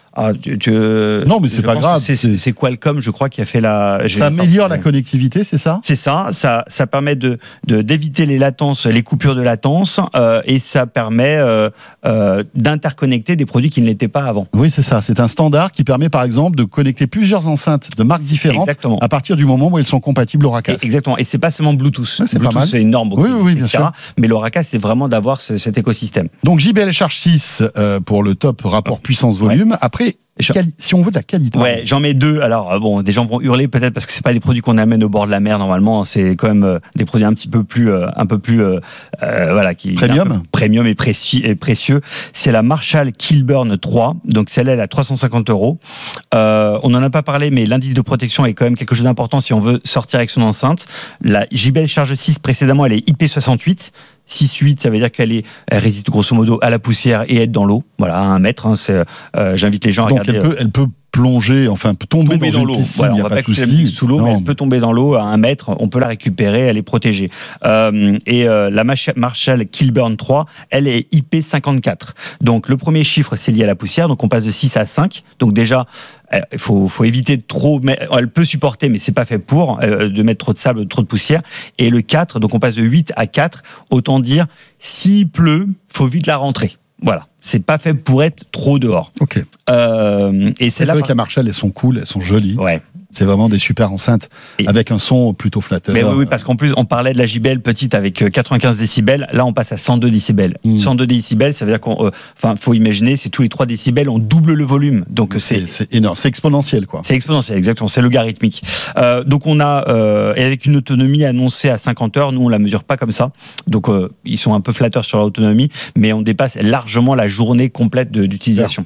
Ah, tu, tu, non, mais c'est pas grave. C'est, c'est, c'est Qualcomm, je crois, qui a fait la. Ça améliore la connectivité, c'est ça ? C'est ça. Ça, ça permet de, de d'éviter les latences, les coupures de latence, euh, et ça permet euh, euh, d'interconnecter des produits qui ne l'étaient pas avant. Oui, c'est ça. C'est un standard qui permet, par exemple, de connecter plusieurs enceintes de marques différentes. Exactement. À partir du moment où elles sont compatibles Auracas. Et, exactement. Et c'est pas seulement Bluetooth. Ouais, c'est Bluetooth, pas mal. C'est une norme. Oui, oui, oui, bien sûr. Mais l'Auracas, c'est vraiment d'avoir ce, cet écosystème. Donc J B L Charge six euh, pour le top rapport puissance-volume. Ouais. Après. Quali- si on veut de la qualité. Ouais, j'en mets deux. Alors bon, des gens vont hurler peut-être parce que c'est pas des produits qu'on amène au bord de la mer normalement. C'est quand même euh, des produits un petit peu plus, euh, un peu plus, euh, euh, voilà, qui premium, premium et précieux. Et précieux. C'est la Marshall Kilburn trois. Donc celle-là, elle est à trois cent cinquante euros. Euh, on en a pas parlé, mais l'indice de protection est quand même quelque chose d'important si on veut sortir avec son enceinte. La J B L Charge six précédemment, elle est I P soixante-huit. six huit, ça veut dire qu'elle est, elle résiste grosso modo à la poussière et être dans l'eau. Voilà, à un mètre. Hein, c'est, euh, j'invite les gens à Donc regarder. Elle peut, elle peut plonger, enfin, peut tomber, tomber dans, dans l'eau. Piscine, voilà, on y a va pas, pas de souci. La musique sous l'eau, non. Mais elle peut tomber dans l'eau à un mètre. On peut la récupérer, elle est protégée. Euh, et euh, la Marshall Kilburn trois, elle est I P cinquante-quatre. Donc le premier chiffre, c'est lié à la poussière. Donc on passe de six à cinq. Donc déjà, il faut, faut éviter de trop. Elle peut supporter, mais c'est pas fait pour euh, de mettre trop de sable, trop de poussière. Et le quatre, donc on passe de huit à quatre. Autant dire, s'il pleut, faut vite la rentrer. Voilà, c'est pas fait pour être trop dehors. Ok. Euh, et c'est, c'est là vrai par... que la Marshall, elles sont cool, elles sont jolies. Ouais. C'est vraiment des super enceintes et avec un son plutôt flatteur. Mais oui, oui, parce qu'en plus, on parlait de la J B L petite avec quatre-vingt-quinze décibels. Là, on passe à cent deux décibels. Mmh. cent deux décibels, ça veut dire qu'on, enfin, euh, faut imaginer, c'est tous les trois décibels, on double le volume. Donc c'est, c'est, c'est énorme, c'est exponentiel, quoi. C'est exponentiel, exactement. C'est logarithmique. Euh, donc on a, euh, et avec une autonomie annoncée à cinquante heures, nous on la mesure pas comme ça. Donc euh, ils sont un peu flatteurs sur l'autonomie, mais on dépasse largement la journée complète de, d'utilisation.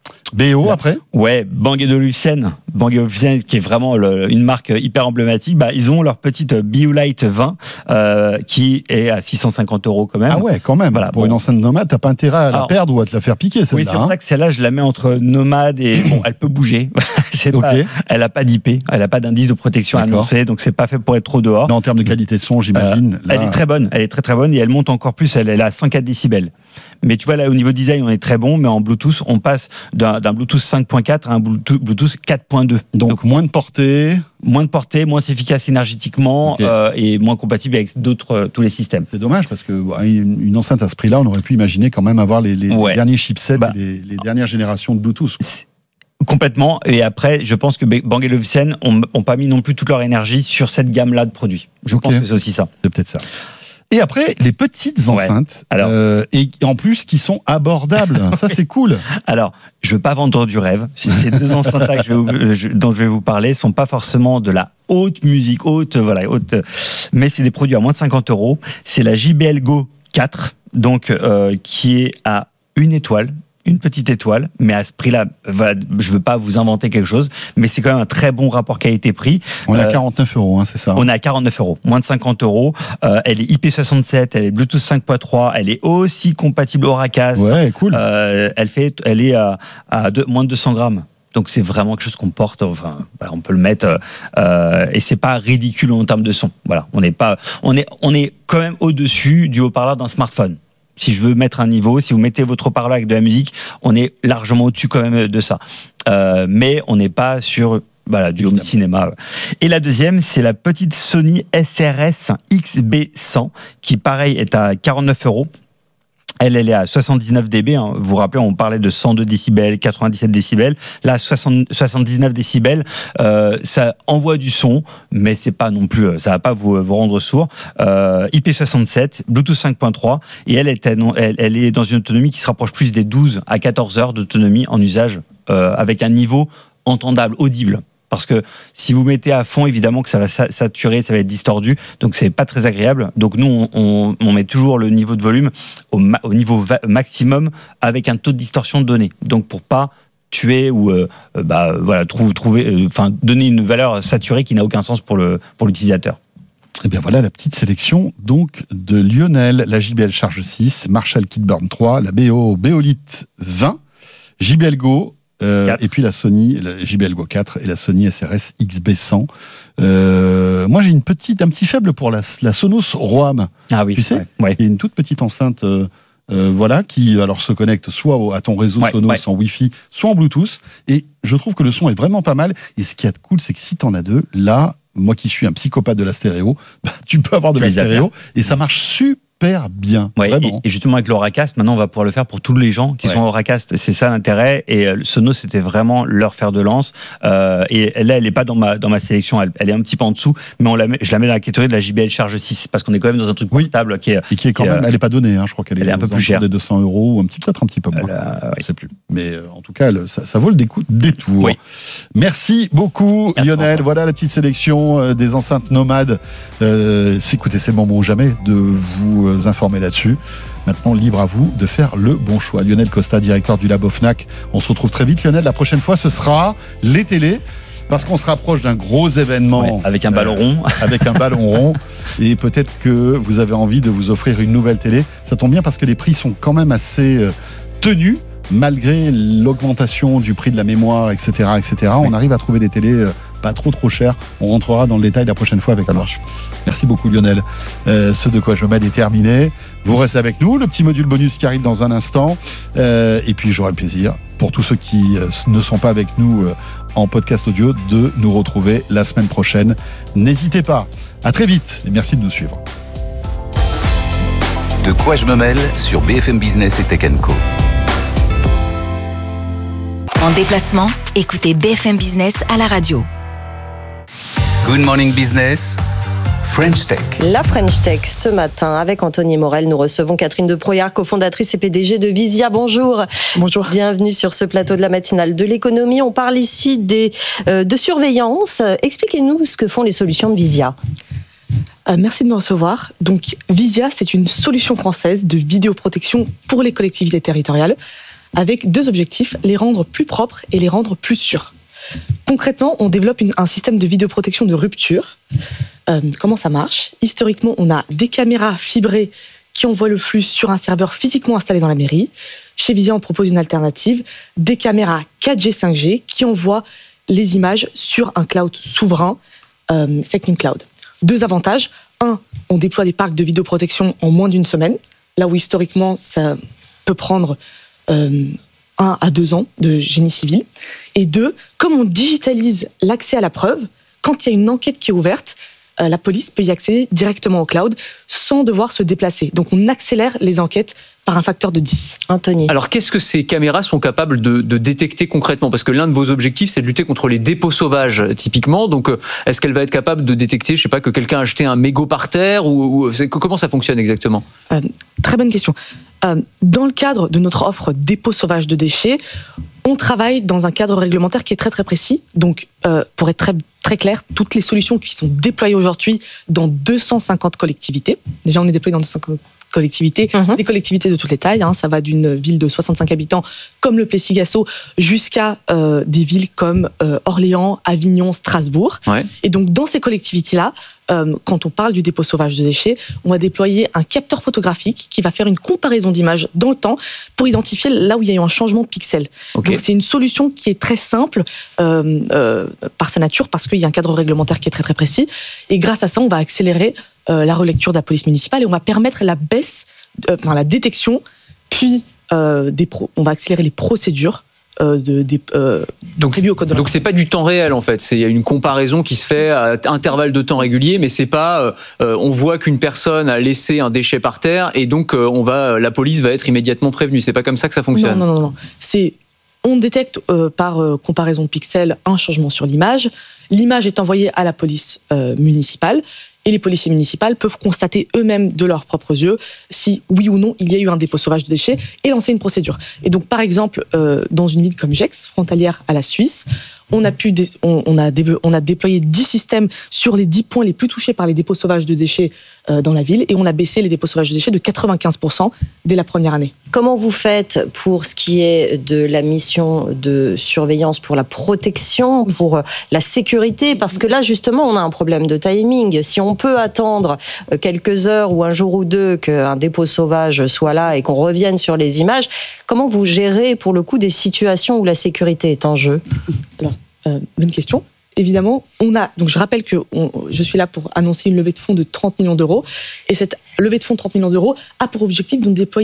B O après ? Ouais, Bang et Olufsen, Bang et Olufsen qui est vraiment le, une marque hyper emblématique. Bah, ils ont leur petite BioLite vingt euh, qui est à six cent cinquante euros quand même. Ah ouais, quand même. Voilà, pour bon. Une enceinte nomade, t'as pas intérêt à la Alors, perdre ou à te la faire piquer celle-là. Oui, c'est pour hein. ça que celle-là, je la mets entre nomade et bon, elle peut bouger. c'est okay. pas, elle a pas d'I P, elle a pas d'indice de protection D'accord. annoncé, donc c'est pas fait pour être trop dehors. Mais en termes de qualité de son, j'imagine. Euh, là... Elle est très bonne, elle est très très bonne et elle monte encore plus. Elle est à cent quatre décibels. Mais tu vois là, au niveau design, on est très bon, mais en Bluetooth, on passe d'un, d'un Bluetooth cinq point quatre à un Bluetooth, Bluetooth quatre point deux. Donc, Donc moins de portée. Moins de portée, moins efficace énergétiquement okay. euh, et moins compatible avec d'autres euh, tous les systèmes. C'est dommage parce que une, une enceinte à ce prix-là, on aurait pu imaginer quand même avoir les, les, ouais. les derniers chipsets, bah, les, les dernières générations de Bluetooth. Complètement. Et après, je pense que Bang et Olufsen n'ont pas mis non plus toute leur énergie sur cette gamme-là de produits. Je okay. pense que c'est aussi ça. C'est peut-être ça. Et après, les petites enceintes, ouais. Alors, euh, et en plus qui sont abordables. Ça, c'est cool. Alors, je veux pas vendre du rêve. Ces deux enceintes-là que je vais vous, je, dont je vais vous parler sont pas forcément de la haute musique, haute, voilà, haute, mais c'est des produits à moins de cinquante euros. C'est la J B L Go quatre, donc euh, qui est à une étoile. Une petite étoile, mais à ce prix-là, voilà, je ne veux pas vous inventer quelque chose, mais c'est quand même un très bon rapport qualité-prix. On est à quarante-neuf euros, hein, c'est ça ? On est à quarante-neuf euros, moins de cinquante euros. Euh, elle est I P soixante-sept, elle est Bluetooth cinq point trois, elle est aussi compatible Auracas. Ouais, cool. Euh, elle, fait, elle est à, à deux, moins de deux cents grammes. Donc c'est vraiment quelque chose qu'on porte, enfin, bah, on peut le mettre, euh, et c'est pas ridicule en termes de son. Voilà, on n'est pas, on est, on est quand même au-dessus du haut-parleur d'un smartphone. Si je veux mettre un niveau, si vous mettez votre haut-parleur avec de la musique, on est largement au-dessus quand même de ça. Euh, mais on n'est pas sur voilà, du home cinéma. Et la deuxième, c'est la petite Sony S R S X B cent, qui pareil est à quarante-neuf euros. Elle, elle est à soixante-dix-neuf décibels. Hein. Vous vous rappelez, on parlait de cent deux décibels, quatre-vingt-dix-sept décibels. Là, soixante, soixante-dix-neuf décibels, euh, ça envoie du son, mais c'est pas non plus, ça va pas vous, vous rendre sourd. Euh, I P soixante-sept, Bluetooth cinq point trois, et elle est, elle, elle est dans une autonomie qui se rapproche plus des douze à quatorze heures d'autonomie en usage, euh, avec un niveau entendable, audible. Parce que si vous mettez à fond, évidemment que ça va saturer, ça va être distordu, donc c'est pas très agréable. Donc nous, on, on, on met toujours le niveau de volume au, ma, au niveau va, maximum avec un taux de distorsion donné. Donc pour pas tuer ou euh, bah, voilà, trouver, trouver, enfin, donner une valeur saturée qui n'a aucun sens pour, le, pour l'utilisateur. Et bien voilà la petite sélection donc de Lionel, la J B L Charge six, Marshall Kilburn trois, la B O BioLite vingt, J B L Go, Euh, et puis la Sony, la J B L Go quatre et la Sony S R S X B cent. Euh, moi j'ai une petite, un petit faible pour la, la Sonos Roam. Ah oui. Tu sais, ouais, ouais. Il y a une toute petite enceinte euh, euh, voilà, qui alors se connecte soit au, à ton réseau ouais, Sonos ouais. en Wi-Fi, soit en Bluetooth. Et je trouve que le son est vraiment pas mal. Et ce qui est cool, c'est que si t'en as deux, là, moi qui suis un psychopathe de la stéréo, bah, tu peux avoir de Tu la les as stéréo bien. et ça marche super bien. Ouais, vraiment. et, et justement avec l'Auracast, maintenant on va pouvoir le faire pour tous les gens qui Ouais. sont Auracast. C'est ça l'intérêt. Et euh, Sonos, c'était vraiment leur fer de lance. Euh, et là, elle n'est pas dans ma dans ma sélection. Elle, elle est un petit peu en dessous, mais on la met, je la mets dans la catégorie de la J B L Charge six parce qu'on est quand même dans un truc Oui. portable qui est Et qui est quand qui, même, euh, elle est pas donnée, hein, je crois qu'elle elle est, est un peu aux plus alentours chère. des deux cents euros, ou un petit, peut-être un petit peu moins. Elle a- Je oui. sais plus. Mais euh, en tout cas, elle- ça, ça vaut le décou- détour. Oui. Merci beaucoup, Merci, Lionel. François. Voilà la petite sélection euh, des enceintes nomades. Euh, c'est- écoutez, c'est le moment ou jamais de vous euh, informer là-dessus. Maintenant, libre à vous de faire le bon choix. Lionel Costa, directeur du Labo Fnac. On se retrouve très vite, Lionel. La prochaine fois, ce sera les télés. Parce qu'on se rapproche d'un gros événement. Ouais, avec un ballon rond. Euh, avec un ballon rond. Et peut-être que vous avez envie de vous offrir une nouvelle télé. Ça tombe bien parce que les prix sont quand même assez euh, tenus, malgré l'augmentation du prix de la mémoire, et cetera, et cetera. On arrive à trouver des télés euh, pas trop trop chères. On rentrera dans le détail la prochaine fois avec Ça toi. marche. Merci beaucoup, Lionel. Euh, ce de quoi je m'aide est terminé. Vous restez avec nous. Le petit module bonus qui arrive dans un instant. Euh, et puis, j'aurai le plaisir, pour tous ceux qui euh, ne sont pas avec nous euh, en podcast audio, de nous retrouver la semaine prochaine. N'hésitez pas. À très vite et merci de nous suivre. De quoi je me mêle sur B F M Business et Tech and Co. En déplacement, écoutez B F M Business à la radio. Good Morning Business, French Tech. La French Tech, ce matin, avec Anthony Morel, nous recevons Catherine de Proyard, cofondatrice et P D G de Visia. Bonjour. Bonjour. Bienvenue sur ce plateau de la matinale de l'économie. On parle ici des, euh, de surveillance. Expliquez-nous ce que font les solutions de Visia. Euh, merci de me recevoir. Donc, Visia, c'est une solution française de vidéoprotection pour les collectivités territoriales, avec deux objectifs, les rendre plus propres et les rendre plus sûrs. Concrètement, on développe une, un système de vidéoprotection de rupture. Euh, comment ça marche ? Historiquement, on a des caméras fibrées qui envoient le flux sur un serveur physiquement installé dans la mairie. Chez Visia, on propose une alternative, des caméras quatre G, cinq G qui envoient les images sur un cloud souverain, euh, SecNumCloud. Deux avantages. Un, on déploie des parcs de vidéoprotection en moins d'une semaine, là où historiquement, ça peut prendre euh, un à deux ans de génie civil. Et deux, comme on digitalise l'accès à la preuve, quand il y a une enquête qui est ouverte, euh, la police peut y accéder directement au cloud sans devoir se déplacer. Donc on accélère les enquêtes par un facteur de dix. Anthony. Alors, qu'est-ce que ces caméras sont capables de, de détecter concrètement ? Parce que l'un de vos objectifs, c'est de lutter contre les dépôts sauvages, typiquement. Donc, est-ce qu'elle va être capable de détecter, je sais pas, que quelqu'un a jeté un mégot par terre ou, ou comment ça fonctionne exactement ? euh, Très bonne question. Euh, dans le cadre de notre offre dépôt sauvage de déchets, on travaille dans un cadre réglementaire qui est très très précis. Donc, euh, pour être très très clair, toutes les solutions qui sont déployées aujourd'hui dans deux cent cinquante collectivités. Déjà, on est déployé dans deux cent cinquante collectivités, mmh. des collectivités de toutes les tailles. Hein, ça va d'une ville de soixante-cinq habitants comme le Plessis-Gassot jusqu'à euh, des villes comme euh, Orléans, Avignon, Strasbourg. Ouais. Et donc, dans ces collectivités-là, euh, quand on parle du dépôt sauvage de déchets, on va déployer un capteur photographique qui va faire une comparaison d'images dans le temps pour identifier là où il y a eu un changement de pixel. Okay. Donc, c'est une solution qui est très simple euh, euh, par sa nature parce qu'il y a un cadre réglementaire qui est très très précis. Et grâce à ça, on va accélérer Euh, la relecture de la police municipale et on va permettre la baisse, euh, enfin la détection, puis euh, des pro- on va accélérer les procédures euh, de, des, euh, donc, prévues au code de la donc c'est pas du temps réel en fait, il y a une comparaison qui se fait à intervalles de temps réguliers, mais c'est pas, euh, on voit qu'une personne a laissé un déchet par terre et donc euh, on va, la police va être immédiatement prévenue. C'est pas comme ça que ça fonctionne. Non, non, non, non. C'est, on détecte euh, par euh, comparaison de pixels un changement sur l'image. L'image est envoyée à la police euh, municipale. Et les policiers municipaux peuvent constater eux-mêmes de leurs propres yeux si, oui ou non, il y a eu un dépôt sauvage de déchets et lancer une procédure. Et donc, par exemple, euh, dans une ville comme Gex, frontalière à la Suisse, on a, pu dé- on, on, a dé- on a déployé dix systèmes sur les dix points les plus touchés par les dépôts sauvages de déchets euh, dans la ville et on a baissé les dépôts sauvages de déchets de quatre-vingt-quinze pour cent dès la première année. Comment vous faites pour ce qui est de la mission de surveillance, pour la protection, pour la sécurité ? Parce que là, justement, on a un problème de timing. Si on peut attendre quelques heures ou un jour ou deux qu'un dépôt sauvage soit là et qu'on revienne sur les images, comment vous gérez, pour le coup, des situations où la sécurité est en jeu ? Alors, euh, bonne question. Évidemment, on a. Donc, je rappelle que on, je suis là pour annoncer une levée de fonds de trente millions d'euros. Et cette levée de fonds de trente millions d'euros a pour objectif de déployer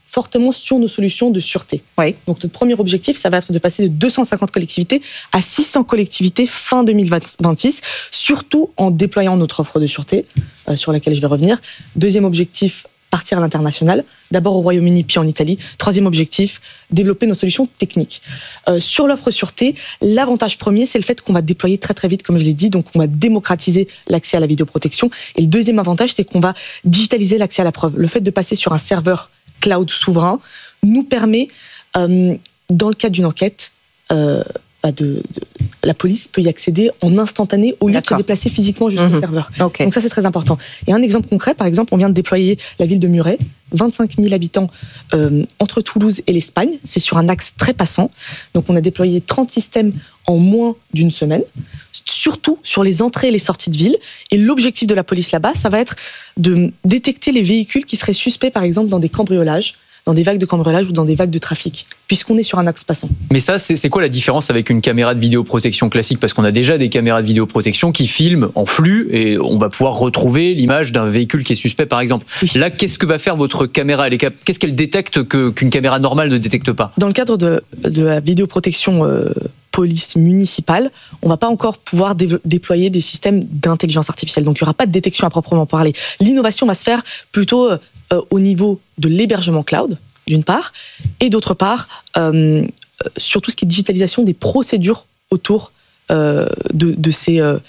fortement sur nos solutions de sûreté. Oui. Donc notre premier objectif, ça va être de passer de deux cent cinquante collectivités à six cents collectivités fin deux mille vingt-six, surtout en déployant notre offre de sûreté, euh, sur laquelle je vais revenir. Deuxième objectif, partir à l'international, d'abord au Royaume-Uni puis en Italie. Troisième objectif, développer nos solutions techniques. Euh, sur l'offre sûreté, l'avantage premier, c'est le fait qu'on va déployer très très vite, comme je l'ai dit, donc on va démocratiser l'accès à la vidéoprotection. Et le deuxième avantage, c'est qu'on va digitaliser l'accès à la preuve. Le fait de passer sur un serveur cloud souverain nous permet, euh, dans le cadre d'une enquête, euh, de, de, la police peut y accéder en instantané au lieu D'accord. de se déplacer physiquement jusqu'au mmh. serveur. Okay. Donc ça, c'est très important. Et un exemple concret, par exemple, on vient de déployer la ville de Muret, vingt-cinq mille habitants euh, entre Toulouse et l'Espagne. C'est sur un axe très passant. Donc on a déployé trente systèmes en moins d'une semaine, surtout sur les entrées et les sorties de ville. Et l'objectif de la police là-bas, ça va être de détecter les véhicules qui seraient suspects, par exemple, dans des cambriolages, dans des vagues de cambriolage ou dans des vagues de trafic, puisqu'on est sur un axe passant. Mais ça, c'est, c'est quoi la différence avec une caméra de vidéoprotection classique ? Parce qu'on a déjà des caméras de vidéoprotection qui filment en flux et on va pouvoir retrouver l'image d'un véhicule qui est suspect, par exemple. Oui. Là, qu'est-ce que va faire votre caméra ? Elle est cap- Qu'est-ce qu'elle détecte que, qu'une caméra normale ne détecte pas ? Dans le cadre de, de la vidéoprotection euh, police municipale, on ne va pas encore pouvoir dé- déployer des systèmes d'intelligence artificielle. Donc, il n'y aura pas de détection à proprement parler. L'innovation va se faire plutôt euh, au niveau de l'hébergement cloud, d'une part, et d'autre part, euh, sur tout ce qui est digitalisation des procédures autour euh, de, de, ces, euh,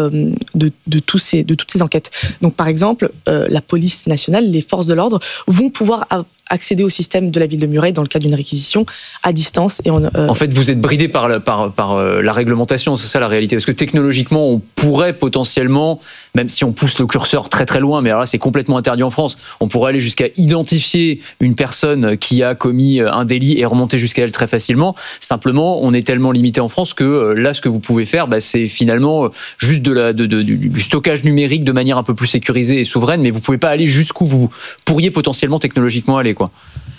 de, de, tous ces, de toutes ces enquêtes. Donc, par exemple, euh, la police nationale, les forces de l'ordre vont pouvoir accéder au système de la ville de Muret dans le cadre d'une réquisition à distance. Et on, euh... En fait, vous êtes bridé par la, par, par la réglementation, c'est ça la réalité. Parce que technologiquement, on pourrait potentiellement, même si on pousse le curseur très très loin, mais alors là c'est complètement interdit en France, on pourrait aller jusqu'à identifier une personne qui a commis un délit et remonter jusqu'à elle très facilement. Simplement, on est tellement limité en France que là, ce que vous pouvez faire, bah, c'est finalement juste de la, de, de, du stockage numérique de manière un peu plus sécurisée et souveraine, mais vous ne pouvez pas aller jusqu'où vous pourriez potentiellement technologiquement aller, quoi.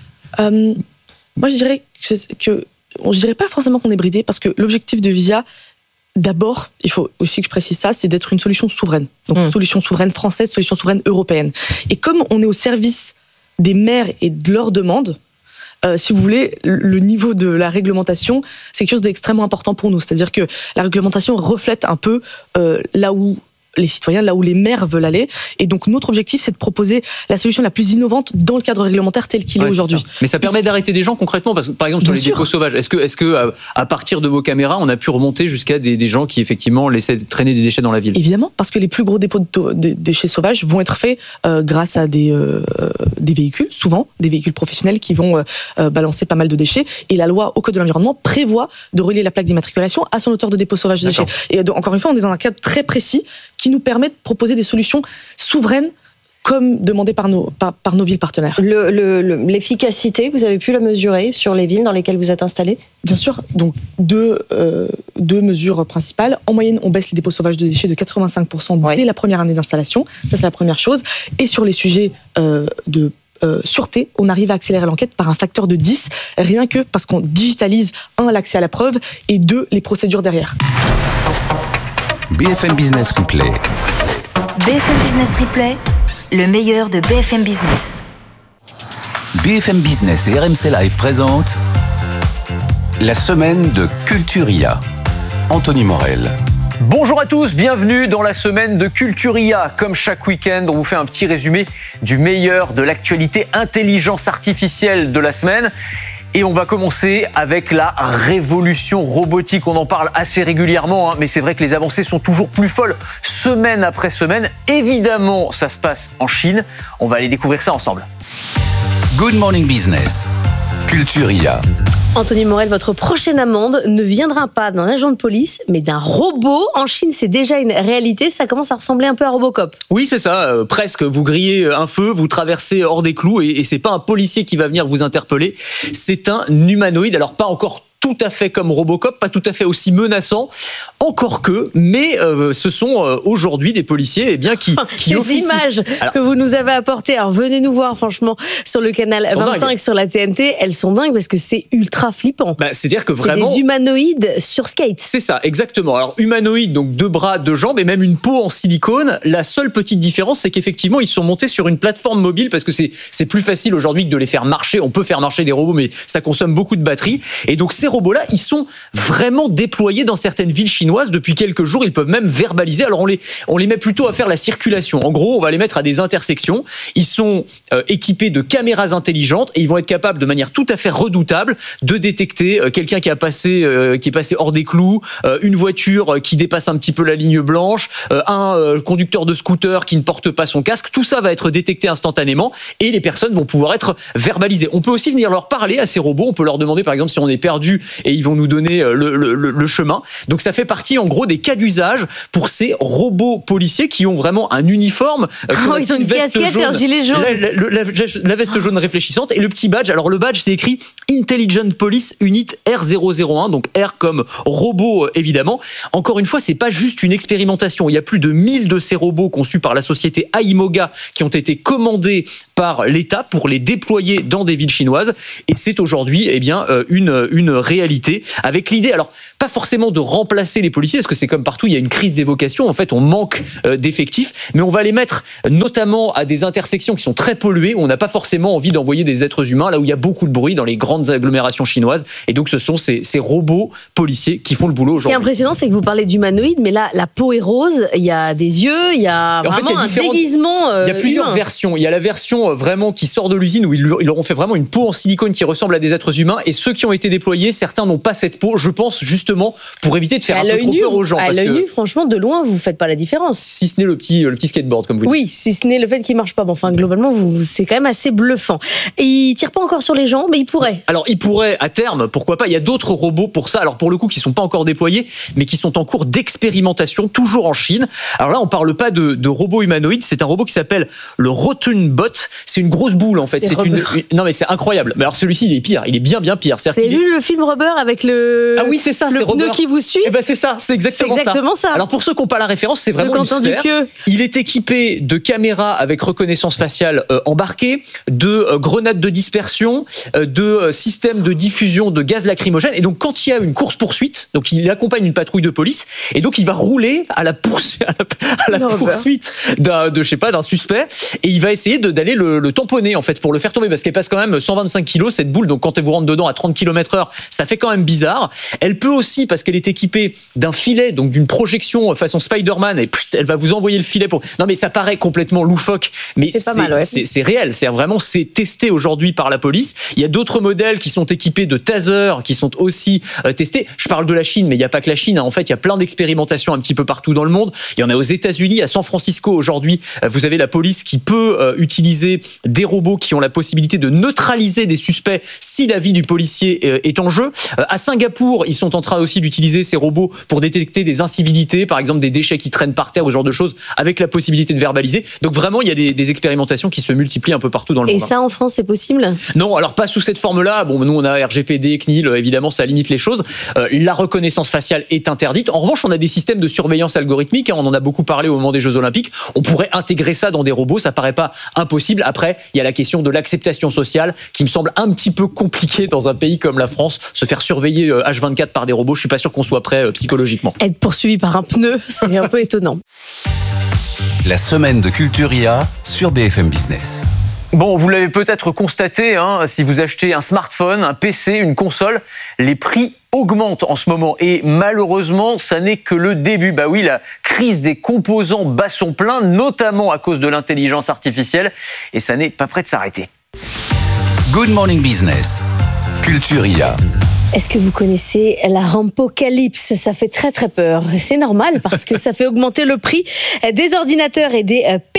Euh, moi, je dirais que, que je dirais pas forcément qu'on est bridé, parce que l'objectif de Visia, d'abord, il faut aussi que je précise ça, c'est d'être une solution souveraine. Donc, mmh. solution souveraine française, solution souveraine européenne. Et comme on est au service des maires et de leurs demandes, euh, si vous voulez, le niveau de la réglementation, c'est quelque chose d'extrêmement important pour nous. C'est-à-dire que la réglementation reflète un peu euh, là où les citoyens, là où les maires veulent aller. Et donc, notre objectif, c'est de proposer la solution la plus innovante dans le cadre réglementaire tel qu'il ouais, est aujourd'hui. Ça. Mais ça permet Ils... d'arrêter des gens concrètement, parce que, par exemple, sur Bien les sûr. dépôts sauvages, est-ce que, est-ce que, à partir de vos caméras, on a pu remonter jusqu'à des, des gens qui, effectivement, laissaient traîner des déchets dans la ville ? Évidemment, parce que les plus gros dépôts de, de déchets sauvages vont être faits euh, grâce à des, euh, des véhicules, souvent, des véhicules professionnels qui vont euh, balancer pas mal de déchets. Et la loi au Code de l'environnement prévoit de relier la plaque d'immatriculation à son auteur de dépôt sauvage de D'accord. déchets. Et donc, encore une fois, on est dans un cadre très précis qui nous permet de proposer des solutions souveraines comme demandé par nos, par, par nos villes partenaires. Le, le, le, l'efficacité, vous avez pu la mesurer sur les villes dans lesquelles vous êtes installés ? Bien sûr. Donc, deux, euh, deux mesures principales. En moyenne, on baisse les dépôts sauvages de déchets de quatre-vingt-cinq pour cent ouais. dès la première année d'installation. Ça, c'est la première chose. Et sur les sujets euh, de euh, sûreté, on arrive à accélérer l'enquête par un facteur de dix, rien que parce qu'on digitalise, un, l'accès à la preuve, et deux, les procédures derrière. B F M Business Replay. B F M Business Replay, le meilleur de B F M Business. B F M Business et R M C Live présentent la semaine de Culturia. Anthony Morel. Bonjour à tous, bienvenue dans la semaine de Culturia. Comme chaque week-end, on vous fait un petit résumé du meilleur de l'actualité intelligence artificielle de la semaine. Et on va commencer avec la révolution robotique. On en parle assez régulièrement, hein, mais c'est vrai que les avancées sont toujours plus folles, semaine après semaine. Évidemment, ça se passe en Chine. On va aller découvrir ça ensemble. Good Morning Business, Culturia. Anthony Morel, votre prochaine amende ne viendra pas d'un agent de police, mais d'un robot. En Chine, c'est déjà une réalité. Ça commence à ressembler un peu à Robocop. Oui, c'est ça, euh, presque. Vous grillez un feu, vous traversez hors des clous, et, et c'est pas un policier qui va venir vous interpeller. C'est un humanoïde. Alors, pas encore tout à fait comme Robocop, pas tout à fait aussi menaçants, encore que, mais euh, ce sont euh, aujourd'hui des policiers eh bien, qui, qui Les officient. images Alors, que vous nous avez apportées, alors venez nous voir franchement sur le canal vingt-cinq, dingues. Sur la T N T, elles sont dingues parce que c'est ultra flippant. Bah, c'est-à-dire que vraiment... C'est des humanoïdes sur skate. C'est ça, exactement. Alors humanoïdes, donc deux bras, deux jambes et même une peau en silicone. La seule petite différence, c'est qu'effectivement, ils sont montés sur une plateforme mobile parce que c'est, c'est plus facile aujourd'hui que de les faire marcher. On peut faire marcher des robots, mais ça consomme beaucoup de batterie. Et donc ces robots-là, ils sont vraiment déployés dans certaines villes chinoises depuis quelques jours. Ils peuvent même verbaliser. Alors on les, on les met plutôt à faire la circulation. En gros, on va les mettre à des intersections. Ils sont euh, équipés de caméras intelligentes et ils vont être capables de manière tout à fait redoutable de détecter euh, quelqu'un qui a passé, euh, qui est passé hors des clous, euh, une voiture qui dépasse un petit peu la ligne blanche, euh, un euh, conducteur de scooter qui ne porte pas son casque. Tout ça va être détecté instantanément et les personnes vont pouvoir être verbalisées. On peut aussi venir leur parler à ces robots. On peut leur demander par exemple si on est perdu et ils vont nous donner le, le, le chemin. Donc ça fait partie en gros des cas d'usage pour ces robots policiers qui ont vraiment un uniforme. Euh, oh, ils ont une casquette jaune, et un gilet jaune. La, la, la, la veste jaune réfléchissante et le petit badge. Alors le badge c'est écrit Intelligent Police Unit R zéro zéro un, donc R comme robot évidemment. Encore une fois, c'est pas juste une expérimentation. Il y a plus de mille de ces robots conçus par la société Aimoga qui ont été commandés par l'État pour les déployer dans des villes chinoises. Et c'est aujourd'hui eh bien, une, une réalité avec l'idée, alors pas forcément de remplacer les policiers, parce que c'est comme partout, il y a une crise des vocations. En fait, on manque d'effectifs, mais on va les mettre notamment à des intersections qui sont très polluées, où on n'a pas forcément envie d'envoyer des êtres humains, là où il y a beaucoup de bruit dans les grandes agglomérations chinoises. Et donc, ce sont ces, ces robots policiers qui font le boulot aujourd'hui. Ce qui est impressionnant, c'est que vous parlez d'humanoïdes, mais là, la peau est rose, il y a des yeux, il y a vraiment en fait, il y a un différentes... déguisement euh, Il y a plusieurs humain. versions. Il y a la version vraiment qui sort de l'usine, où ils leur ont fait vraiment une peau en silicone qui ressemble à des êtres humains, et ceux qui ont été déployés, certains n'ont pas cette peau, je pense justement, pour éviter de faire à un peu trop nu, peur aux gens. À parce l'œil que, nu, franchement, de loin, vous ne faites pas la différence. Si ce n'est le petit, le petit skateboard, comme vous dites. Oui, si ce n'est le fait qu'il ne marche pas. Bon, enfin, globalement, vous, c'est quand même assez bluffant. Et il ne tire pas encore sur les gens, mais il pourrait. Alors, il pourrait, à terme, pourquoi pas. Il y a d'autres robots pour ça. Alors, pour le coup, qui ne sont pas encore déployés, mais qui sont en cours d'expérimentation, toujours en Chine. Alors là, on ne parle pas de, de robot humanoïde. C'est un robot qui s'appelle le Rotunbot. C'est une grosse boule, en fait. C'est, c'est une, une, non, mais c'est incroyable. Mais alors, celui-ci, il est pire. Il est bien, bien pire. Vous avez vu le film Rubber avec le. Ah oui, c'est ça, le c'est pneu Rubber. qui vous suit. Eh ben, c'est ça. C'est exactement, c'est exactement ça. ça. Alors, pour ceux qui n'ont pas la référence, c'est vraiment une sphère. Il est équipé de caméras avec reconnaissance faciale euh, embarquée, de euh, grenades de dispersion, euh, de euh, systèmes de diffusion de gaz lacrymogène. Et donc, quand il y a une course-poursuite, donc il accompagne une patrouille de police, et donc il va rouler à la, poursu- à la, à la poursuite d'un, de, je sais pas, d'un suspect, et il va essayer de, d'aller le, le tamponner, en fait, pour le faire tomber, parce qu'elle pèse quand même cent vingt-cinq kilos, cette boule. Donc, quand elle vous rentre dedans à trente kilomètres heure, ça fait quand même bizarre. Elle peut aussi, parce qu'elle est équipée d'un filet, donc d'une projection façon Spider-Man, et pfft, elle va vous envoyer le filet pour. Non, mais ça paraît complètement loufoque, mais c'est, c'est, mal, ouais. c'est, c'est réel. C'est vraiment, c'est testé aujourd'hui par la police. Il y a d'autres modèles qui sont équipés de tasers, qui sont aussi euh, testés. Je parle de la Chine, mais il n'y a pas que la Chine. Hein. En fait, il y a plein d'expérimentations un petit peu partout dans le monde. Il y en a aux États-Unis, à San Francisco aujourd'hui. Euh, vous avez la police qui peut euh, utiliser des robots qui ont la possibilité de neutraliser des suspects si la vie du policier euh, est en jeu. Euh, à Singapour, ils sont en train aussi d'utiliser ces robots pour détecter des incivilités, par exemple des déchets qui traînent par terre, ou ce genre de choses, avec la possibilité de verbaliser. Donc vraiment, il y a des, des expérimentations qui se multiplient un peu partout dans le Et monde. Et ça, en France, c'est possible ? Non, alors pas sous cette forme-là. Bon, nous, on a R G P D, C N I L, évidemment, ça limite les choses. Euh, la reconnaissance faciale est interdite. En revanche, on a des systèmes de surveillance algorithmique. Hein, on en a beaucoup parlé au moment des Jeux Olympiques. On pourrait intégrer ça dans des robots. Ça paraît pas impossible. Après, il y a la question de l'acceptation sociale qui me semble un petit peu compliquée dans un pays comme la France. Se faire surveiller euh, H vingt-quatre par des robots, je suis pas sûr qu'on soit prêt euh, psychologiquement. Être poursuivi par un pneu, c'est un peu étonnant. La semaine de Culturia sur B F M Business. Bon, vous l'avez peut-être constaté, hein, si vous achetez un smartphone, un P C, une console, les prix augmentent en ce moment. Et malheureusement, ça n'est que le début. Bah oui, la crise des composants bat son plein, notamment à cause de l'intelligence artificielle. Et ça n'est pas prêt de s'arrêter. Good Morning Business. Culturia. Est-ce que vous connaissez la rampocalypse ? Ça fait très très peur. C'est normal parce que ça fait augmenter le prix des ordinateurs et des P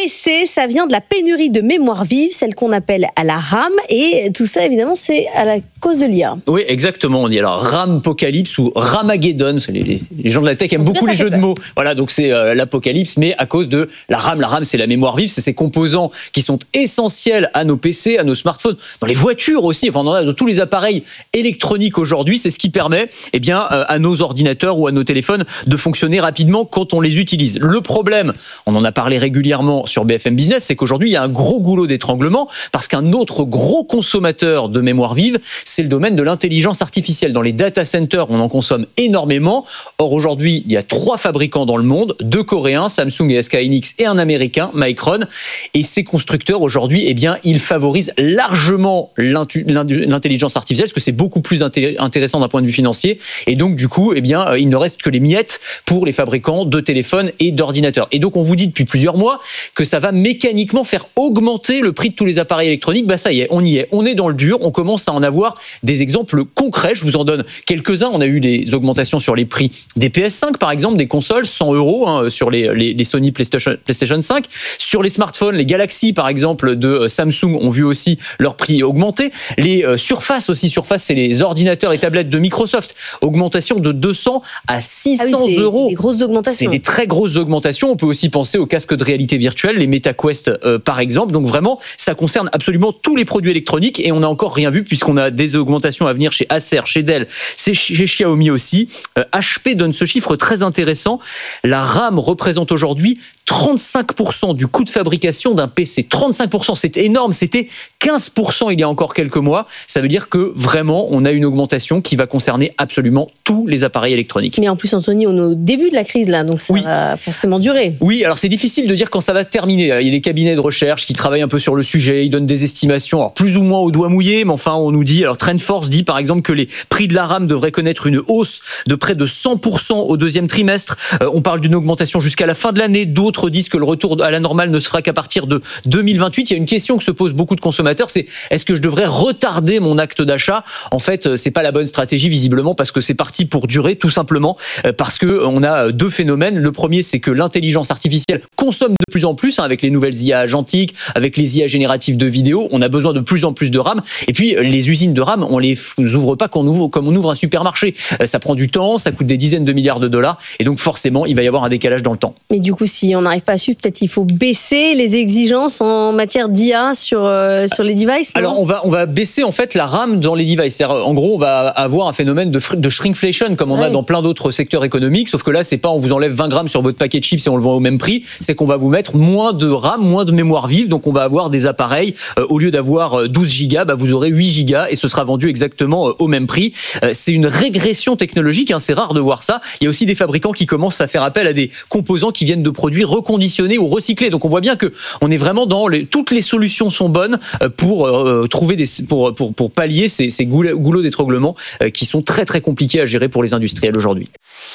baissé. Ça vient de la pénurie de mémoire vive, celle qu'on appelle à la RAM. Et tout ça, évidemment, c'est à la cause de l'I A. Oui, exactement. On dit alors Ramapocalypse ou Ramageddon. Les, les gens de la tech aiment beaucoup les jeux de mots. Voilà, donc c'est euh, l'apocalypse, mais à cause de la RAM. La RAM, c'est la mémoire vive, c'est ces composants qui sont essentiels à nos P C, à nos smartphones, dans les voitures aussi. Enfin, dans, dans tous les appareils électroniques aujourd'hui, c'est ce qui permet, eh bien, euh, à nos ordinateurs ou à nos téléphones de fonctionner rapidement quand on les utilise. Le problème, on en a parlé régulièrement sur B F M Business, c'est qu'aujourd'hui, il y a un gros goulot d'étranglement parce qu'un autre gros consommateur de mémoire vive, c'est le domaine de l'intelligence artificielle. Dans les data centers, on en consomme énormément. Or, aujourd'hui, il y a trois fabricants dans le monde, deux coréens, Samsung et S K Hynix, et un américain, Micron. Et ces constructeurs, aujourd'hui, eh bien, ils favorisent largement l'intelligence artificielle parce que c'est beaucoup plus intéressant d'un point de vue financier. Et donc, du coup, eh bien, il ne reste que les miettes pour les fabricants de téléphones et d'ordinateurs. Et donc, on vous dit depuis plusieurs mois que ça va mécaniquement faire augmenter le prix de tous les appareils électroniques. Bah, ça y est, on y est. On est dans le dur. On commence à en avoir des exemples concrets. Je vous en donne quelques-uns. On a eu des augmentations sur les prix des P S cinq, par exemple, des consoles, cent euros hein, sur les, les, les Sony PlayStation, PlayStation cinq. Sur les smartphones, les Galaxy, par exemple, de Samsung ont vu aussi leur prix augmenter. Les euh, Surface aussi. Surface, c'est les ordinateurs et tablettes de Microsoft. Augmentation de deux cents à six cents ah oui, c'est, euros. C'est des grosses augmentations. C'est des très grosses augmentations. On peut aussi penser aux casques de réalité virtuelle, les MetaQuest, euh, par exemple. Donc vraiment, ça concerne absolument tous les produits électroniques et on n'a encore rien vu puisqu'on a des augmentations à venir chez Acer, chez Dell, chez Xiaomi aussi. Euh, H P donne ce chiffre très intéressant. La RAM représente aujourd'hui trente-cinq pour cent du coût de fabrication d'un P C. trente-cinq pour cent, c'est énorme. C'était quinze pour cent il y a encore quelques mois. Ça veut dire que vraiment, on a une augmentation qui va concerner absolument tous les appareils électroniques. Mais en plus, Anthony, on est au début de la crise là, donc ça oui. va forcément durer. Oui, alors c'est difficile de dire quand ça va se terminer. Il y a des cabinets de recherche qui travaillent un peu sur le sujet, ils donnent des estimations, alors plus ou moins au doigt mouillé, mais enfin on nous dit, alors TrendForce dit par exemple que les prix de la RAM devraient connaître une hausse de près de cent pour cent au deuxième trimestre. Euh, on parle d'une augmentation jusqu'à la fin de l'année. D'autres disent que le retour à la normale ne se fera qu'à partir de deux mille vingt-huit. Il y a une question que se posent beaucoup de consommateurs, c'est est-ce que je devrais retarder mon acte d'achat? En fait, c'est pas la bonne stratégie visiblement parce que c'est parti pour durer tout simplement parce que on a deux phénomènes. Le premier, c'est que l'intelligence artificielle consomme de plus en plus hein, avec les nouvelles I A agentiques, avec les I A génératives de vidéos. On a besoin de plus en plus de RAM. Et puis, les usines de RAM, on les ouvre pas qu'on ouvre, comme on ouvre un supermarché. Ça prend du temps, ça coûte des dizaines de milliards de dollars. Et donc, forcément, il va y avoir un décalage dans le temps. Mais du coup, si on n'arrive pas à suivre, peut-être il faut baisser les exigences en matière d'I A sur, euh, sur les devices, non? Alors, on va, on va baisser en fait la RAM dans les devices. C'est-à-dire, en gros, on va avoir un phénomène de, de shrinkflation comme on ouais. a dans plein d'autres secteurs économiques. Sauf que là, c'est pas on vous enlève vingt grammes sur votre paquet de chips et on le vend au même prix. C'est qu'on va vous mettre moins de RAM, moins de mémoire vive. Donc, on va avoir des appareils, euh, au lieu d'avoir douze gigas, bah, vous aurez huit gigas et ce sera vendu exactement euh, au même prix. Euh, c'est une régression technologique. Hein, c'est rare de voir ça. Il y a aussi des fabricants qui commencent à faire appel à des composants qui viennent de produits reconditionnés ou recyclés. Donc, on voit bien que on est vraiment dans les, toutes les solutions sont bonnes pour euh, trouver des, pour, pour, pour pallier ces, ces goulots d'étranglement euh, qui sont très très compliqués à gérer pour les industriels aujourd'hui.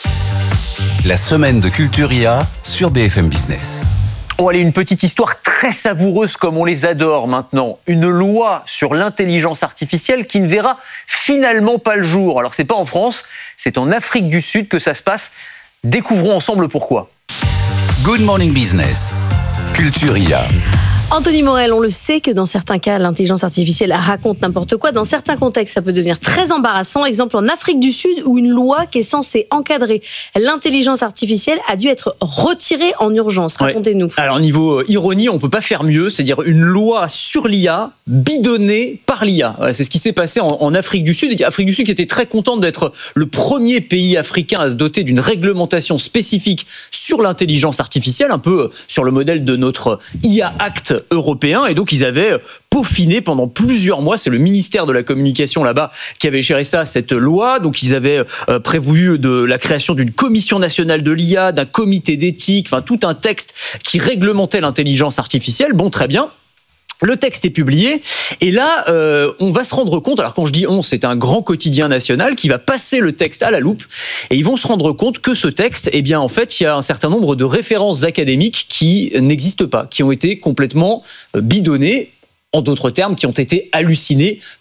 La semaine de Culture I A sur B F M Business. Bon, allez, une petite histoire très savoureuse comme on les adore maintenant. Une loi sur l'intelligence artificielle qui ne verra finalement pas le jour. Alors, c'est pas en France, c'est en Afrique du Sud que ça se passe. Découvrons ensemble pourquoi. Good Morning Business, Culture I A. Anthony Morel, on le sait que dans certains cas, l'intelligence artificielle raconte n'importe quoi. Dans certains contextes, ça peut devenir très embarrassant. Exemple en Afrique du Sud, où une loi qui est censée encadrer l'intelligence artificielle a dû être retirée en urgence. Racontez-nous. Ouais. Alors, niveau ironie, on peut pas faire mieux. C'est-à-dire une loi sur l'I A bidonnée par l'I A. C'est ce qui s'est passé en, en Afrique du Sud. Afrique du Sud qui était très contente d'être le premier pays africain à se doter d'une réglementation spécifique sur l'intelligence artificielle, un peu sur le modèle de notre I A Act européen, et donc ils avaient peaufiné pendant plusieurs mois, c'est le ministère de la communication là-bas qui avait géré ça, cette loi, donc ils avaient euh, prévu de la création d'une commission nationale de l'I A, d'un comité d'éthique, enfin tout un texte qui réglementait l'intelligence artificielle. Bon, très bien. Le texte est publié et là, euh, on va se rendre compte, alors quand je dis on, c'est un grand quotidien national qui va passer le texte à la loupe et ils vont se rendre compte que ce texte, eh bien en fait, il y a un certain nombre de références académiques qui n'existent pas, qui ont été complètement bidonnées, en d'autres termes, qui ont été hallucinées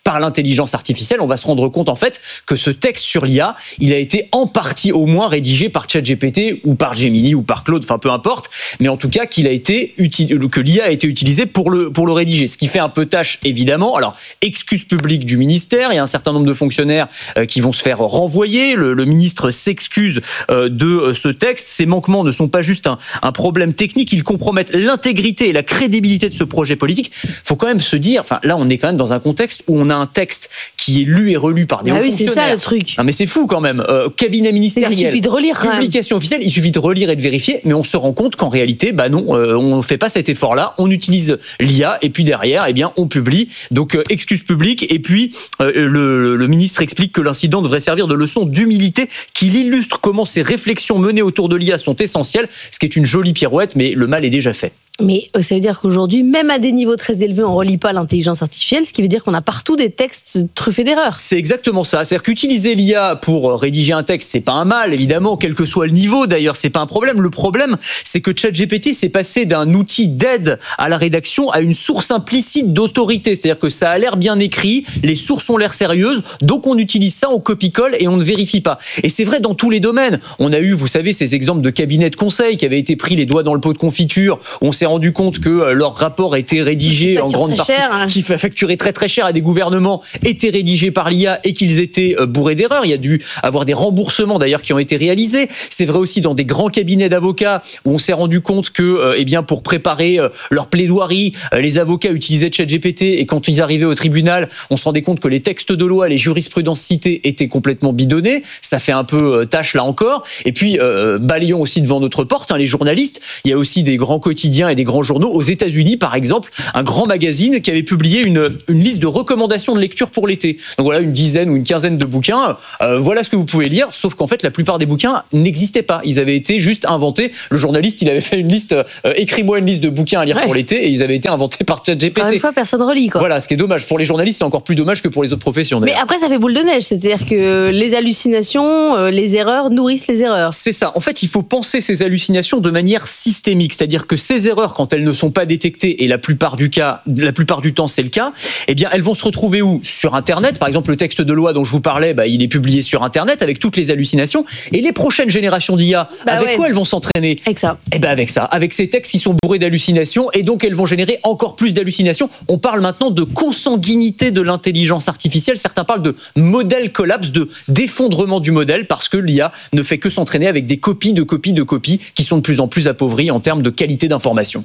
par l'intelligence artificielle, on va se rendre compte en fait que ce texte sur l'I A, il a été en partie au moins rédigé par ChatGPT ou par Gemini ou par Claude, enfin peu importe, mais en tout cas qu'il a été util- que l'I A a été utilisé pour le pour le rédiger, ce qui fait un peu tâche évidemment. Alors excuse publique du ministère, il y a un certain nombre de fonctionnaires euh, qui vont se faire renvoyer. Le, le ministre s'excuse euh, de euh, ce texte. Ces manquements ne sont pas juste un, un problème technique, ils compromettent l'intégrité et la crédibilité de ce projet politique. Faut quand même se dire, enfin là on est quand même dans un contexte où on a un texte qui est lu et relu par des ah hauts oui, fonctionnaires. C'est ça le truc. Non mais c'est fou quand même. Euh, cabinet ministériel, il suffit de relire, publication officielle, il suffit de relire et de vérifier, mais on se rend compte qu'en réalité, bah non, euh, on ne fait pas cet effort-là. On utilise l'I A et puis derrière, eh bien, on publie. Donc euh, excuse publique. Et puis euh, le, le ministre explique que l'incident devrait servir de leçon d'humilité, qu'il illustre comment ces réflexions menées autour de l'I A sont essentielles. Ce qui est une jolie pirouette, mais le mal est déjà fait. Mais ça veut dire qu'aujourd'hui, même à des niveaux très élevés, on ne relie pas l'intelligence artificielle, ce qui veut dire qu'on a partout des textes truffés d'erreurs. C'est exactement ça. C'est-à-dire qu'utiliser l'I A pour rédiger un texte, c'est pas un mal, évidemment, quel que soit le niveau. D'ailleurs, c'est pas un problème. Le problème, c'est que ChatGPT s'est passé d'un outil d'aide à la rédaction à une source implicite d'autorité. C'est-à-dire que ça a l'air bien écrit, les sources ont l'air sérieuses, donc on utilise ça, on copie-colle et on ne vérifie pas. Et c'est vrai dans tous les domaines. On a eu, vous savez, ces exemples de cabinets de conseil qui avaient été pris les doigts dans le pot de confiture. On s'est rendu compte que leur rapport était rédigé en grande partie, cher, hein. qui fait facturer très très cher à des gouvernements, était rédigé par l'I A et qu'ils étaient bourrés d'erreurs. Il y a dû avoir des remboursements d'ailleurs qui ont été réalisés. C'est vrai aussi dans des grands cabinets d'avocats où on s'est rendu compte que, euh, eh bien, pour préparer euh, leur plaidoirie, euh, les avocats utilisaient ChatGPT et quand ils arrivaient au tribunal, on se rendait compte que les textes de loi, les jurisprudences citées étaient complètement bidonnés. Ça fait un peu euh, tâche là encore. Et puis, euh, balayons aussi devant notre porte, hein, les journalistes. Il y a aussi des grands quotidiens et des grands journaux. Aux États-Unis, par exemple, un grand magazine qui avait publié une, une liste de recommandations de lecture pour l'été. Donc voilà, une dizaine ou une quinzaine de bouquins. Euh, voilà ce que vous pouvez lire, sauf qu'en fait, la plupart des bouquins n'existaient pas. Ils avaient été juste inventés. Le journaliste, il avait fait une liste, euh, écris-moi une liste de bouquins à lire ouais. pour l'été, et ils avaient été inventés par ChatGPT. Une fois, personne relit, quoi. Voilà, ce qui est dommage. Pour les journalistes, c'est encore plus dommage que pour les autres professions. Mais après, ça fait boule de neige. C'est-à-dire que les hallucinations, euh, les erreurs nourrissent les erreurs. C'est ça. En fait, il faut penser ces hallucinations de manière systémique. C'est-à-dire que ces erreurs, quand elles ne sont pas détectées, et la plupart du cas, la plupart du temps c'est le cas, eh bien elles vont se retrouver où ? Sur Internet. Par exemple, le texte de loi dont je vous parlais, bah, il est publié sur Internet avec toutes les hallucinations. Et les prochaines générations d'I A, bah avec ouais. quoi elles vont s'entraîner ? Avec ça. Eh ben avec ça, avec ces textes qui sont bourrés d'hallucinations, et donc elles vont générer encore plus d'hallucinations. On parle maintenant de consanguinité de l'intelligence artificielle. Certains parlent de modèle collapse, de d'effondrement du modèle, parce que l'I A ne fait que s'entraîner avec des copies de copies de copies qui sont de plus en plus appauvries en termes de qualité d'information.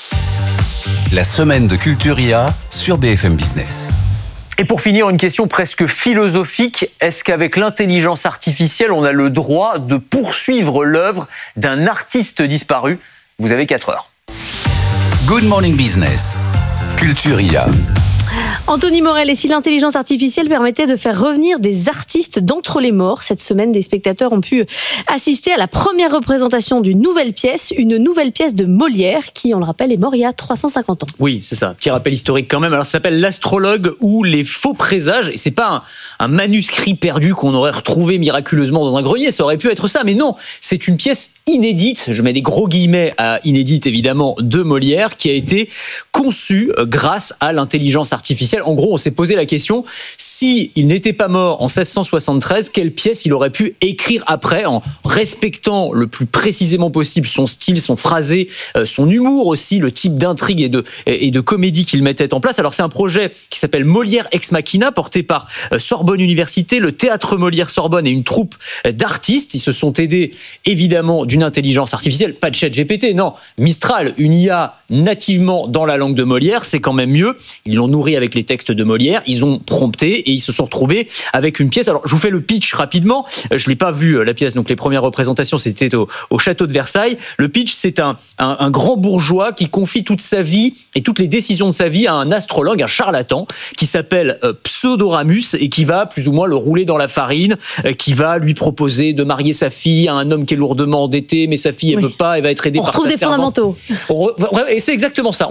La semaine de Culture I A sur B F M Business. Et pour finir, une question presque philosophique. Est-ce qu'avec l'intelligence artificielle, on a le droit de poursuivre l'œuvre d'un artiste disparu ? Vous avez quatre heures. Good Morning Business, Culture I A. Anthony Morel, et si l'intelligence artificielle permettait de faire revenir des artistes d'entre les morts ? Cette semaine, des spectateurs ont pu assister à la première représentation d'une nouvelle pièce, une nouvelle pièce de Molière, qui, on le rappelle, est mort il y a trois cent cinquante ans. Oui, c'est ça. Petit rappel historique quand même. Alors, ça s'appelle L'Astrologue ou les faux présages. Et c'est pas un, un manuscrit perdu qu'on aurait retrouvé miraculeusement dans un grenier. Ça aurait pu être ça, mais non. C'est une pièce inédite, je mets des gros guillemets à inédite évidemment, de Molière, qui a été conçue grâce à l'intelligence artificielle. En gros, on s'est posé la question, si il n'était pas mort en seize cent soixante-treize, quelle pièce il aurait pu écrire après, en respectant le plus précisément possible son style, son phrasé, son humour aussi, le type d'intrigue et de, et de comédie qu'il mettait en place. Alors c'est un projet qui s'appelle Molière Ex Machina, porté par Sorbonne Université, le Théâtre Molière Sorbonne et une troupe d'artistes. Ils se sont aidés évidemment d'une intelligence artificielle, pas de ChatGPT, non, Mistral, une I A nativement dans la langue de Molière, c'est quand même mieux. Ils l'ont nourri avec les textes de Molière, ils ont prompté et ils se sont retrouvés avec une pièce. Alors, je vous fais le pitch rapidement. Je l'ai pas vu, la pièce, donc les premières représentations, c'était au, au château de Versailles. Le pitch, c'est un, un, un grand bourgeois qui confie toute sa vie et toutes les décisions de sa vie à un astrologue, un charlatan, qui s'appelle euh, Pseudoramus et qui va plus ou moins le rouler dans la farine, euh, qui va lui proposer de marier sa fille à un homme qui est lourdement endetté, mais sa fille, elle oui. veut pas, elle va être aidée on par sa sa servante. On retrouve des fondamentaux. Et c'est exactement ça. On a tous les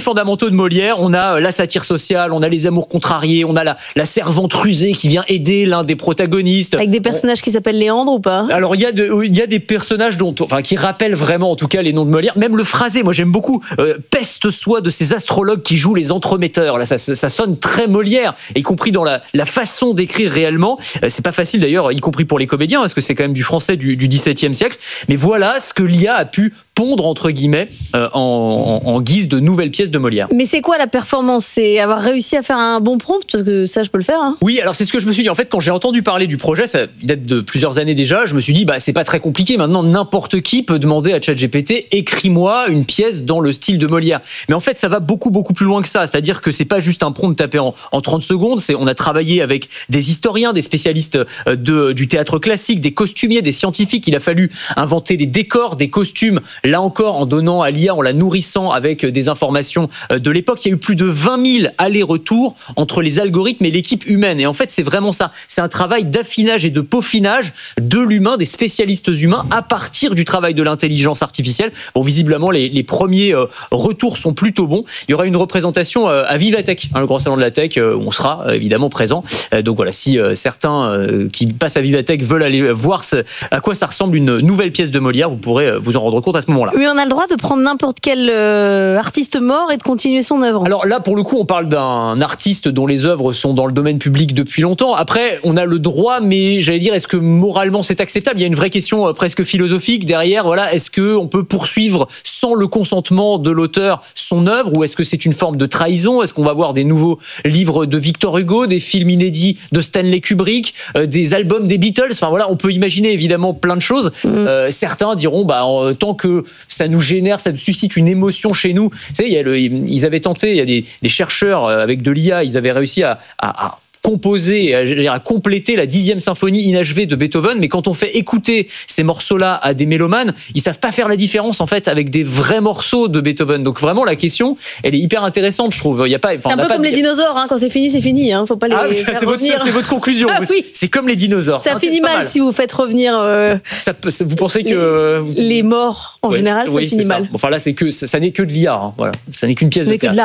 fondamentaux de Molière, on a la satire sociale, on a les amours contrariés, on a la, la servante rusée qui vient aider l'un des protagonistes. Avec des personnages on... qui s'appellent Léandre ou pas? Alors il y a de, il y a des personnages dont, enfin, qui rappellent vraiment en tout cas les noms de Molière. Même le phrasé, moi j'aime beaucoup. Euh, peste soit de ces astrologues qui jouent les entremetteurs. Là, ça, ça sonne très Molière, y compris dans la, la façon d'écrire réellement. Euh, c'est pas facile d'ailleurs, y compris pour les comédiens, parce que c'est quand même du français du, du dix-septième siècle. Mais voilà ce que l'I A a pu pondre entre guillemets euh, en, en, en guise de nouvelles pièces de Molière. Mais c'est quoi la performance? C'est avoir réussi à faire un bon prompt, parce que ça je peux le faire. Hein. Oui, alors c'est ce que je me suis dit. En fait, quand j'ai entendu parler du projet, ça date de plusieurs années déjà, je me suis dit bah c'est pas très compliqué. Maintenant, n'importe qui peut demander à ChatGPT écris-moi une pièce dans le style de Molière. Mais en fait, ça va beaucoup beaucoup plus loin que ça. C'est-à-dire que c'est pas juste un prompt tapé en, en trente secondes. C'est on a travaillé avec des historiens, des spécialistes de du théâtre classique, des costumiers, des scientifiques. Il a fallu inventer des décors, des costumes. Là encore, en donnant à l'I A, en la nourrissant avec des informations de l'époque. Il y a eu plus de vingt mille allers-retours entre les algorithmes et l'équipe humaine. Et en fait, c'est vraiment ça. C'est un travail d'affinage et de peaufinage de l'humain, des spécialistes humains, à partir du travail de l'intelligence artificielle. Bon, visiblement, les, les premiers euh, retours sont plutôt bons. Il y aura une représentation euh, à Vivatech, hein, le grand salon de la tech, euh, où on sera euh, évidemment présent. Euh, donc voilà, si euh, certains euh, qui passent à Vivatech veulent aller voir ce, à quoi ça ressemble une nouvelle pièce de Molière, vous pourrez euh, vous en rendre compte à ce moment-là. Oui, on a le droit de prendre n'importe quel euh, artiste mort et de continuer son œuvre. Alors là, pour le coup, on parle d'un artiste dont les œuvres sont dans le domaine public depuis longtemps. Après, on a le droit, mais j'allais dire, est-ce que moralement c'est acceptable? Il y a une vraie question euh, presque philosophique derrière. Voilà, est-ce que on peut poursuivre sans le consentement de l'auteur son œuvre, ou est-ce que c'est une forme de trahison? Est-ce qu'on va voir des nouveaux livres de Victor Hugo, des films inédits de Stanley Kubrick, euh, des albums des Beatles? Enfin voilà, on peut imaginer évidemment plein de choses. Mmh. Euh, certains diront, bah euh, tant que ça nous génère, ça suscite une émotion chez nous. Vous savez, il y a le, ils avaient tenté, il y a des, des chercheurs avec de l'I A, ils avaient réussi à, à, à composer, à, à compléter la dixième symphonie inachevée de Beethoven, mais quand on fait écouter ces morceaux-là à des mélomanes, ils savent pas faire la différence en fait avec des vrais morceaux de Beethoven. Donc vraiment la question, elle est hyper intéressante, je trouve. Il y a pas, c'est un peu comme de... les dinosaures, hein. Quand c'est fini, c'est fini. Hein. Faut pas les ah, faire c'est revenir. Votre, c'est votre conclusion. Ah, oui. C'est comme les dinosaures. Ça ah, finit mal, mal si vous faites revenir. Euh, ça, ça, vous pensez que les morts en ouais, général, ça oui, finit mal. Ça. Enfin là, c'est que ça, ça n'est que de l'I A. Hein. Voilà, ça n'est qu'une pièce ça de théâtre.